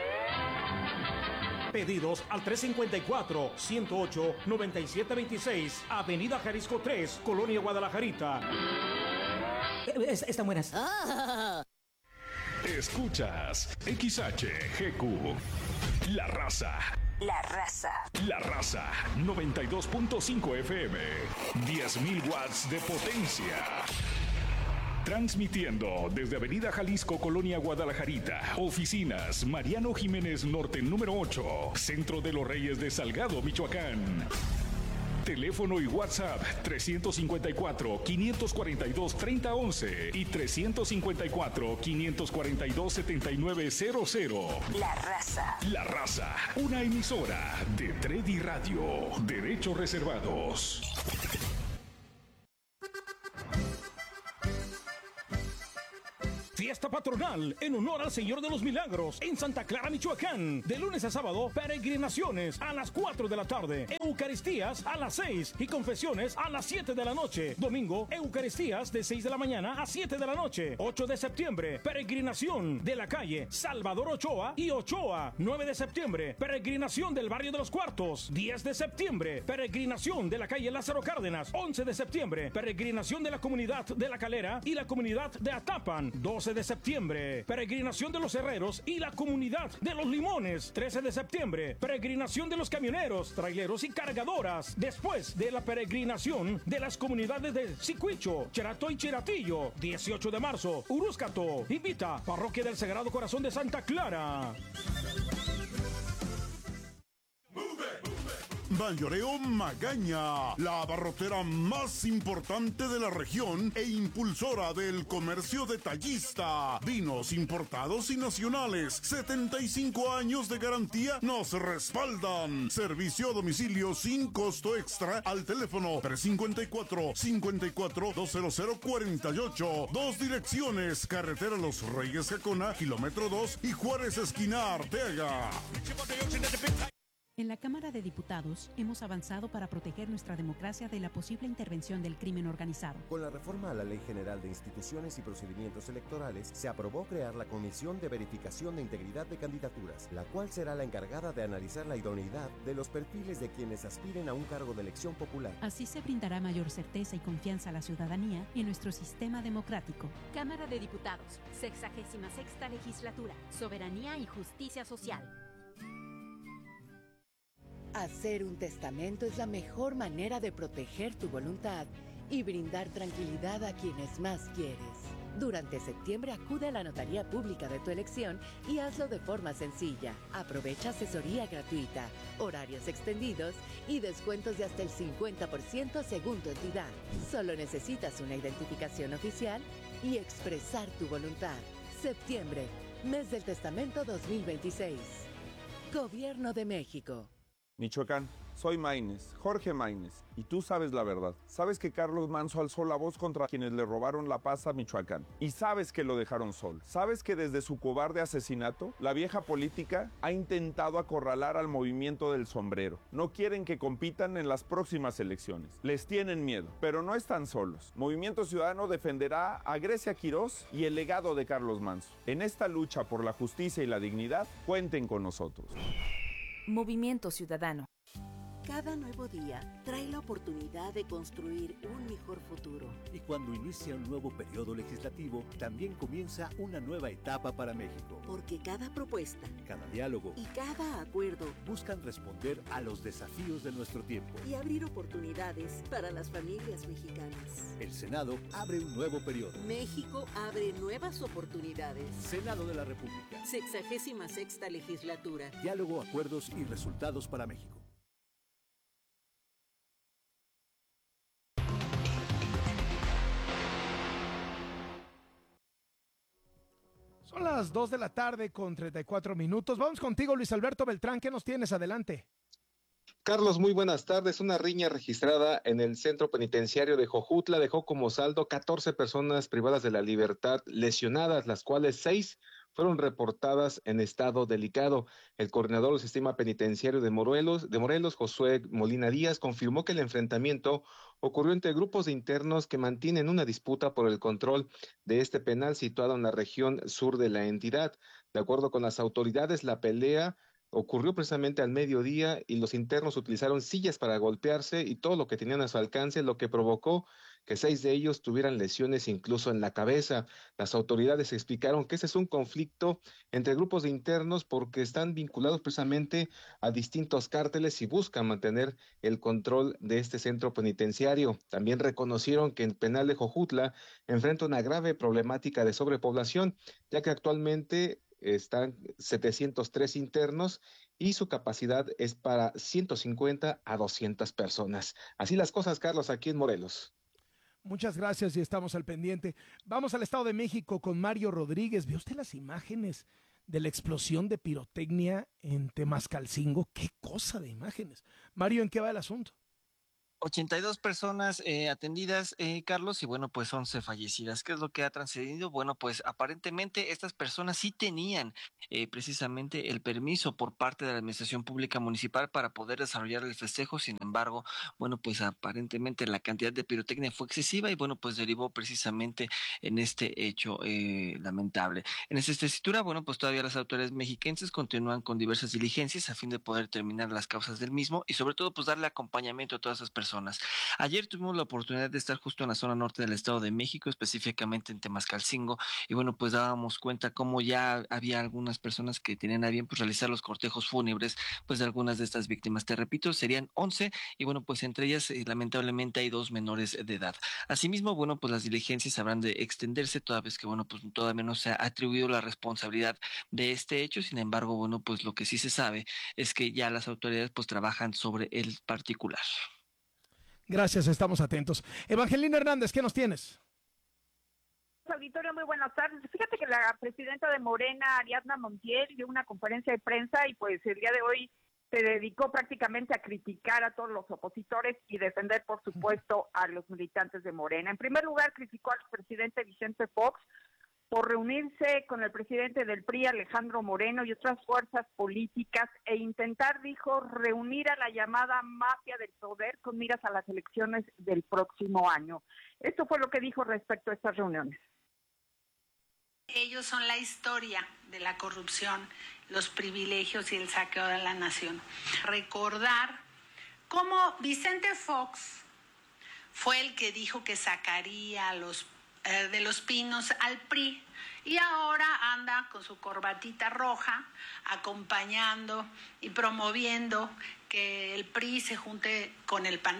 Pedidos al trescientos cincuenta y cuatro, ciento ocho, noventa y siete veintiséis, Avenida Jalisco tres, Colonia Guadalajarita. Están buenas. Ah. Escuchas X H G Q, La Raza. La Raza. La Raza, noventa y dos punto cinco F M, diez mil watts de potencia. Transmitiendo desde Avenida Jalisco, Colonia Guadalajarita. Oficinas Mariano Jiménez Norte número ocho, Centro de los Reyes de Salgado, Michoacán. Teléfono y WhatsApp trescientos cincuenta y cuatro, quinientos cuarenta y dos, treinta once y trescientos cincuenta y cuatro, quinientos cuarenta y dos, setenta y nueve cero cero. La Raza. La Raza, una emisora de Tredi Radio. Derechos reservados. Fiesta patronal en honor al Señor de los Milagros en Santa Clara, Michoacán. De lunes a sábado, peregrinaciones a las cuatro de la tarde, Eucaristías a las seis y confesiones a las siete de la noche. Domingo, Eucaristías de seis de la mañana a siete de la noche. ocho de septiembre, peregrinación de la calle Salvador Ochoa y Ochoa. nueve de septiembre, peregrinación del barrio de los Cuartos. diez de septiembre, peregrinación de la calle Lázaro Cárdenas. once de septiembre, peregrinación de la comunidad de La Calera y la comunidad de Atapan. doce de septiembre, peregrinación de los herreros y la comunidad de los Limones. trece de septiembre, peregrinación de los camioneros, traileros y cargadoras. Después de la peregrinación de las comunidades de Sicuicho, Cherato y Cheratillo. dieciocho de marzo, Urúscato. Invita Parroquia del Sagrado Corazón de Santa Clara. Mayoreo Magaña, la abarrotera más importante de la región e impulsora del comercio detallista. Vinos importados y nacionales, setenta y cinco años de garantía nos respaldan. Servicio a domicilio sin costo extra al teléfono tres cinco cuatro, cinco cuatro, dos cero cero cuatro ocho. Dos direcciones, carretera Los Reyes Jacona, kilómetro dos y Juárez esquina Arteaga. En la Cámara de Diputados hemos avanzado para proteger nuestra democracia de la posible intervención del crimen organizado. Con la reforma a la Ley General de Instituciones y Procedimientos Electorales, se aprobó crear la Comisión de Verificación de Integridad de Candidaturas, la cual será la encargada de analizar la idoneidad de los perfiles de quienes aspiren a un cargo de elección popular. Así se brindará mayor certeza y confianza a la ciudadanía en nuestro sistema democrático. Cámara de Diputados, sexagésima sexta legislatura, soberanía y justicia social. Hacer un testamento es la mejor manera de proteger tu voluntad y brindar tranquilidad a quienes más quieres. Durante septiembre acude a la notaría pública de tu elección y hazlo de forma sencilla. Aprovecha asesoría gratuita, horarios extendidos y descuentos de hasta el cincuenta por ciento según tu entidad. Solo necesitas una identificación oficial y expresar tu voluntad. Septiembre, mes del testamento dos mil veintiséis. Gobierno de México. Michoacán, soy Maínez, Jorge Maínez, y tú sabes la verdad. Sabes que Carlos Manso alzó la voz contra quienes le robaron la paz a Michoacán. Y sabes que lo dejaron solo. Sabes que desde su cobarde asesinato, la vieja política ha intentado acorralar al movimiento del sombrero. No quieren que compitan en las próximas elecciones. Les tienen miedo, pero no están solos. Movimiento Ciudadano defenderá a Grecia Quirós y el legado de Carlos Manso. En esta lucha por la justicia y la dignidad, cuenten con nosotros. Movimiento Ciudadano. Cada nuevo día trae la oportunidad de construir un mejor futuro. Y cuando inicia un nuevo periodo legislativo, también comienza una nueva etapa para México. Porque cada propuesta, cada diálogo y cada acuerdo buscan responder a los desafíos de nuestro tiempo y abrir oportunidades para las familias mexicanas. El Senado abre un nuevo periodo. México abre nuevas oportunidades. Senado de la República. Sexagésima sexta legislatura. Diálogo, acuerdos y resultados para México. Son las dos de la tarde con treinta y cuatro minutos. Vamos contigo, Luis Alberto Beltrán. ¿Qué nos tienes? Adelante. Carlos, muy buenas tardes. Una riña registrada en el centro penitenciario de Jojutla dejó como saldo catorce personas privadas de la libertad lesionadas, las cuales seis fueron reportadas en estado delicado. El coordinador del sistema penitenciario de Morelos, de Morelos, Josué Molina Díaz, confirmó que el enfrentamiento ocurrió entre grupos de internos que mantienen una disputa por el control de este penal situado en la región sur de la entidad. De acuerdo con las autoridades, la pelea ocurrió precisamente al mediodía y los internos utilizaron sillas para golpearse y todo lo que tenían a su alcance, lo que provocó que seis de ellos tuvieran lesiones incluso en la cabeza. Las autoridades explicaron que ese es un conflicto entre grupos de internos porque están vinculados precisamente a distintos cárteles y buscan mantener el control de este centro penitenciario. También reconocieron que el penal de Jojutla enfrenta una grave problemática de sobrepoblación, ya que actualmente están setecientos tres internos y su capacidad es para ciento cincuenta a doscientas personas. Así las cosas, Carlos, aquí en Morelos. Muchas gracias y estamos al pendiente. Vamos al Estado de México con Mario Rodríguez. ¿Ve usted las imágenes de la explosión de pirotecnia en Temascalcingo? ¡Qué cosa de imágenes! Mario, ¿en qué va el asunto? ochenta y dos personas eh, atendidas, eh, Carlos, y bueno, pues once fallecidas. ¿Qué es lo que ha transcedido? Bueno, pues aparentemente estas personas sí tenían eh, precisamente el permiso por parte de la Administración Pública Municipal para poder desarrollar el festejo. Sin embargo, bueno, pues aparentemente la cantidad de pirotecnia fue excesiva y bueno, pues derivó precisamente en este hecho eh, lamentable. En esta tesitura, bueno, pues todavía las autoridades mexiquenses continúan con diversas diligencias a fin de poder determinar las causas del mismo y sobre todo pues darle acompañamiento a todas esas personas. Personas. Ayer tuvimos la oportunidad de estar justo en la zona norte del Estado de México, específicamente en Temascalcingo, y bueno, pues dábamos cuenta cómo ya había algunas personas que tenían a bien pues realizar los cortejos fúnebres pues de algunas de estas víctimas. Te repito, serían once y bueno, pues entre ellas eh, lamentablemente hay dos menores de edad. Asimismo, bueno, pues las diligencias habrán de extenderse toda vez que bueno, pues todavía no se ha atribuido la responsabilidad de este hecho. Sin embargo, bueno, pues lo que sí se sabe es que ya las autoridades pues trabajan sobre el particular. Gracias, estamos atentos. Evangelina Hernández, ¿qué nos tienes? Auditorio, muy buenas tardes. Fíjate que la presidenta de Morena, Ariadna Montiel, dio una conferencia de prensa y pues el día de hoy se dedicó prácticamente a criticar a todos los opositores y defender, por supuesto, a los militantes de Morena. En primer lugar, criticó al presidente Vicente Fox por reunirse con el presidente del P R I, Alejandro Moreno, y otras fuerzas políticas e intentar, dijo, reunir a la llamada mafia del poder con miras a las elecciones del próximo año. Esto fue lo que dijo respecto a estas reuniones. Ellos son la historia de la corrupción, los privilegios y el saqueo de la nación. Recordar cómo Vicente Fox fue el que dijo que sacaría a los de Los Pinos al P R I y ahora anda con su corbatita roja acompañando y promoviendo que el P R I se junte con el P A N.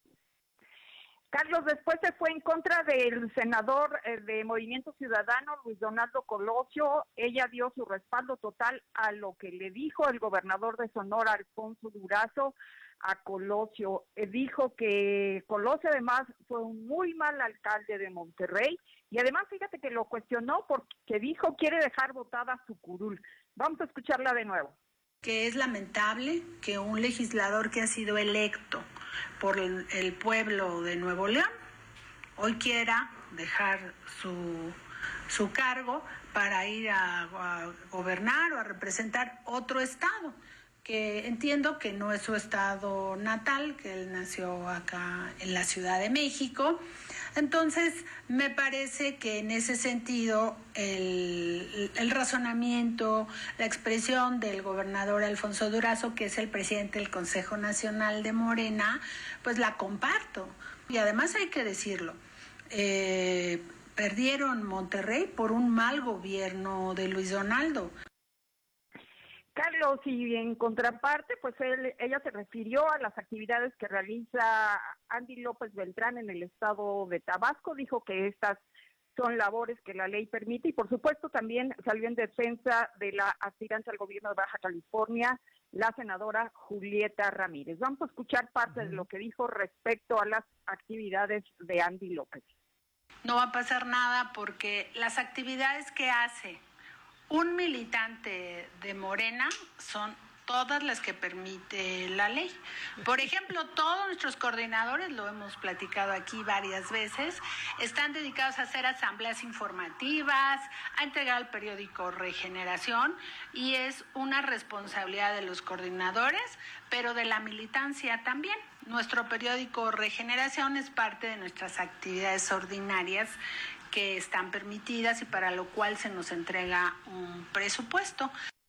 Carlos, después se fue en contra del senador eh, de Movimiento Ciudadano, Luis Donaldo Colosio. Ella dio su respaldo total a lo que le dijo el gobernador de Sonora, Alfonso Durazo, a Colosio. Eh, dijo que Colosio además fue un muy mal alcalde de Monterrey y además fíjate que lo cuestionó porque dijo quiere dejar votada su curul. Vamos a escucharla de nuevo. Que es lamentable que un legislador que ha sido electo por el, el pueblo de Nuevo León hoy quiera dejar su, su cargo para ir a, a gobernar o a representar otro estado, que entiendo que no es su estado natal, que él nació acá en la Ciudad de México. Entonces, me parece que en ese sentido el, el razonamiento, la expresión del gobernador Alfonso Durazo, que es el presidente del Consejo Nacional de Morena, pues la comparto. Y además hay que decirlo, eh, perdieron Monterrey por un mal gobierno de Luis Donaldo. Carlos, y en contraparte, pues él, ella se refirió a las actividades que realiza Andy López Beltrán en el estado de Tabasco, dijo que estas son labores que la ley permite y por supuesto también salió en defensa de la aspirante al gobierno de Baja California, la senadora Julieta Ramírez. Vamos a escuchar parte uh-huh. de lo que dijo respecto a las actividades de Andy López. No va a pasar nada porque las actividades que hace un militante de Morena son todas las que permite la ley. Por ejemplo, todos nuestros coordinadores, lo hemos platicado aquí varias veces, están dedicados a hacer asambleas informativas, a entregar el periódico Regeneración, y es una responsabilidad de los coordinadores, pero de la militancia también. Nuestro periódico Regeneración es parte de nuestras actividades ordinarias que están permitidas y para lo cual se nos entrega un presupuesto.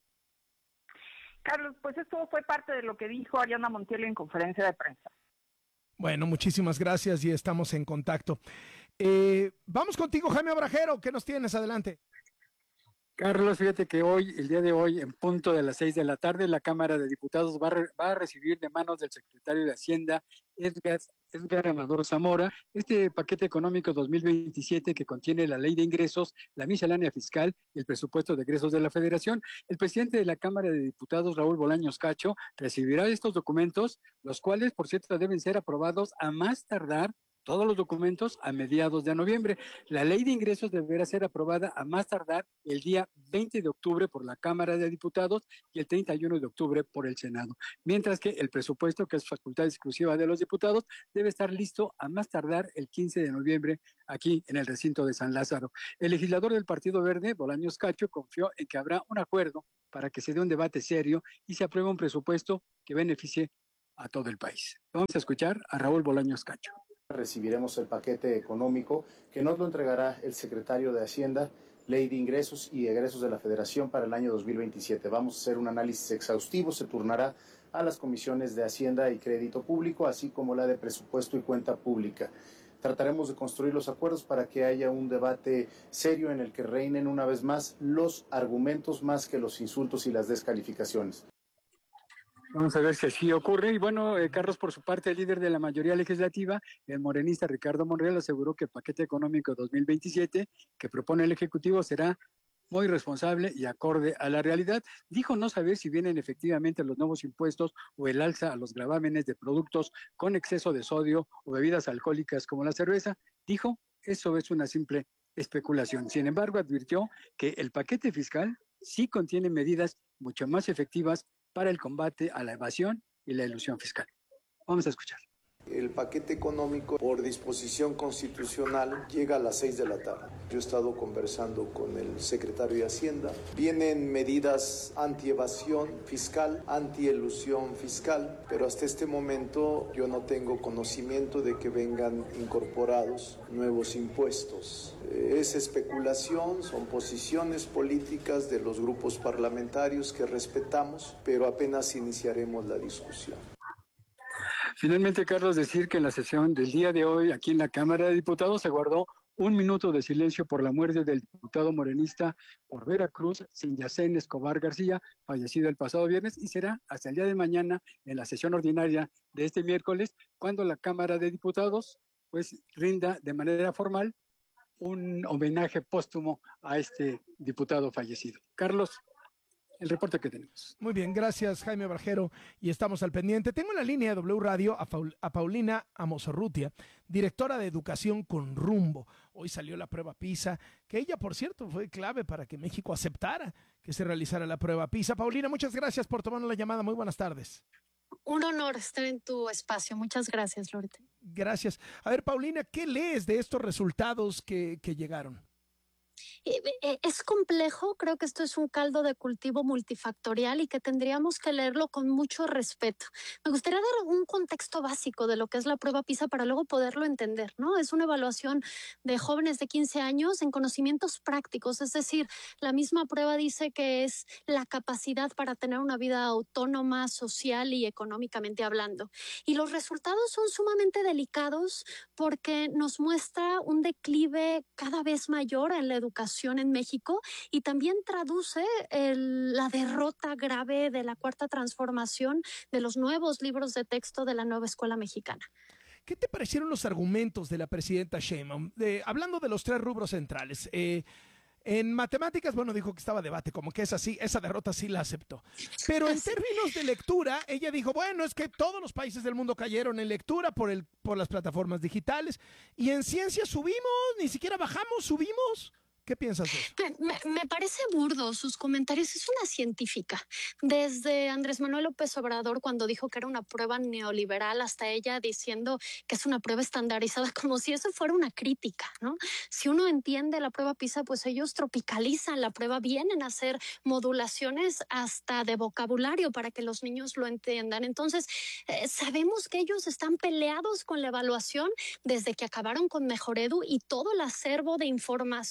Carlos, pues esto fue parte de lo que dijo Ariadna Montiel en conferencia de prensa. Bueno, muchísimas gracias y estamos en contacto. Eh, vamos contigo, Jaime Obrajero, ¿qué nos tienes? Adelante. Carlos, fíjate que hoy, el día de hoy, en punto de las seis de la tarde, la Cámara de Diputados va a, re, va a recibir de manos del secretario de Hacienda, Edgar, Edgar Amador Zamora, este paquete económico dos mil veintisiete que contiene la ley de ingresos, la miscelánea fiscal y el presupuesto de egresos de la Federación. El presidente de la Cámara de Diputados, Raúl Bolaños Cacho, recibirá estos documentos, los cuales, por cierto, deben ser aprobados a más tardar todos los documentos a mediados de noviembre. La ley de ingresos deberá ser aprobada a más tardar el día veinte de octubre por la Cámara de Diputados y el treinta y uno de octubre por el Senado. Mientras que el presupuesto, que es facultad exclusiva de los diputados, debe estar listo a más tardar el quince de noviembre aquí en el recinto de San Lázaro. El legislador del Partido Verde, Bolaños Cacho, confió en que habrá un acuerdo para que se dé un debate serio y se apruebe un presupuesto que beneficie a todo el país. Vamos a escuchar a Raúl Bolaños Cacho. Recibiremos el paquete económico que nos lo entregará el secretario de Hacienda, Ley de Ingresos y Egresos de la Federación para el año dos mil veintisiete. Vamos a hacer un análisis exhaustivo, se turnará a las comisiones de Hacienda y Crédito Público, así como la de Presupuesto y Cuenta Pública. Trataremos de construir los acuerdos para que haya un debate serio en el que reinen una vez más los argumentos más que los insultos y las descalificaciones. Vamos a ver si así ocurre. Y bueno, eh, Carlos, por su parte, el líder de la mayoría legislativa, el morenista Ricardo Monreal, aseguró que el paquete económico dos mil veintisiete que propone el Ejecutivo será muy responsable y acorde a la realidad. Dijo no saber si vienen efectivamente los nuevos impuestos o el alza a los gravámenes de productos con exceso de sodio o bebidas alcohólicas como la cerveza. Dijo, eso es una simple especulación. Sin embargo, advirtió que el paquete fiscal sí contiene medidas mucho más efectivas para el combate a la evasión y la elusión fiscal. Vamos a escuchar. El paquete económico, por disposición constitucional, llega a las seis de la tarde. Yo he estado conversando con el secretario de Hacienda. Vienen medidas anti-evasión fiscal, anti-elusión fiscal, pero hasta este momento yo no tengo conocimiento de que vengan incorporados nuevos impuestos. Es especulación, son posiciones políticas de los grupos parlamentarios que respetamos, pero apenas iniciaremos la discusión. Finalmente, Carlos, decir que en la sesión del día de hoy, aquí en la Cámara de Diputados, se guardó un minuto de silencio por la muerte del diputado morenista por Veracruz, Sinyacén Escobar García, fallecido el pasado viernes, y será hasta el día de mañana, en la sesión ordinaria de este miércoles, cuando la Cámara de Diputados pues rinda de manera formal un homenaje póstumo a este diputado fallecido. Carlos, el reporte que tenemos. Muy bien, gracias Jaime Barjero, y estamos al pendiente. Tengo en la línea de W Radio a, Paul, a Paulina Amosorrutia, directora de Educación con Rumbo. Hoy salió la prueba PISA, que ella, por cierto, fue clave para que México aceptara que se realizara la prueba PISA. Paulina, muchas gracias por tomarnos la llamada. Muy buenas tardes. Un honor estar en tu espacio. Muchas gracias, Lourdes. Gracias. A ver, Paulina, ¿qué lees de estos resultados que, que llegaron? Es complejo, creo que esto es un caldo de cultivo multifactorial y que tendríamos que leerlo con mucho respeto. Me gustaría dar un contexto básico de lo que es la prueba PISA para luego poderlo entender, ¿no? Es una evaluación de jóvenes de quince años en conocimientos prácticos, es decir, la misma prueba dice que es la capacidad para tener una vida autónoma, social y económicamente hablando. Y los resultados son sumamente delicados porque nos muestra un declive cada vez mayor en la educación en México y también traduce el, la derrota grave de la cuarta transformación de los nuevos libros de texto de la nueva escuela mexicana. ¿Qué te parecieron los argumentos de la presidenta Sheinbaum? De, hablando de los tres rubros centrales, eh, en matemáticas, bueno, dijo que estaba debate, como que esa sí, esa derrota sí la aceptó. Pero en términos de lectura, ella dijo, bueno, es que todos los países del mundo cayeron en lectura por, el, por las plataformas digitales, y en ciencia subimos, ni siquiera bajamos, subimos. ¿Qué piensas de eso? Me, me parece burdo sus comentarios. Es una científica. Desde Andrés Manuel López Obrador, cuando dijo que era una prueba neoliberal, hasta ella diciendo que es una prueba estandarizada, como si eso fuera una crítica, ¿no? Si uno entiende la prueba PISA, pues ellos tropicalizan la prueba, vienen a hacer modulaciones hasta de vocabulario para que los niños lo entiendan. Entonces, eh, sabemos que ellos están peleados con la evaluación desde que acabaron con Mejor Edu y todo el acervo de información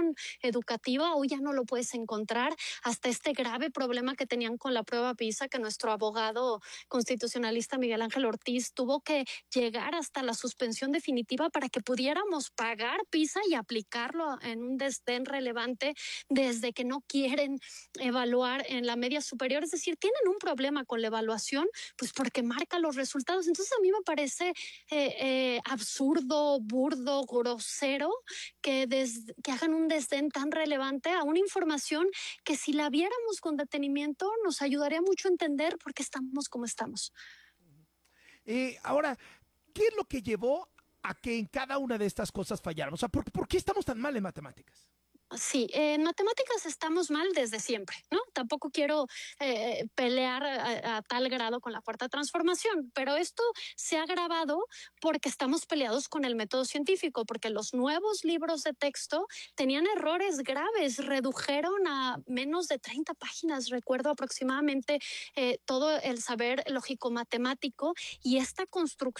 información educativa, hoy ya no lo puedes encontrar, hasta este grave problema que tenían con la prueba PISA, que nuestro abogado constitucionalista Miguel Ángel Ortiz tuvo que llegar hasta la suspensión definitiva para que pudiéramos pagar PISA y aplicarlo en un desdén relevante desde que no quieren evaluar en la media superior. Es decir, tienen un problema con la evaluación, pues porque marca los resultados. Entonces a mí me parece eh, eh, absurdo, burdo, grosero que, des, que hagan un desdén tan relevante a una información que si la viéramos con detenimiento nos ayudaría mucho a entender por qué estamos como estamos. Eh, ahora, ¿qué es lo que llevó a que en cada una de estas cosas falláramos? O sea, ¿por, ¿por qué estamos tan mal en matemáticas? Sí, eh, en matemáticas estamos mal desde siempre, ¿no? Tampoco quiero eh, pelear a, a tal grado con la cuarta transformación, pero esto se ha agravado porque estamos peleados con el método científico, porque los nuevos libros de texto tenían errores graves, redujeron a menos de treinta páginas, recuerdo aproximadamente eh, todo el saber lógico-matemático, y esta construcción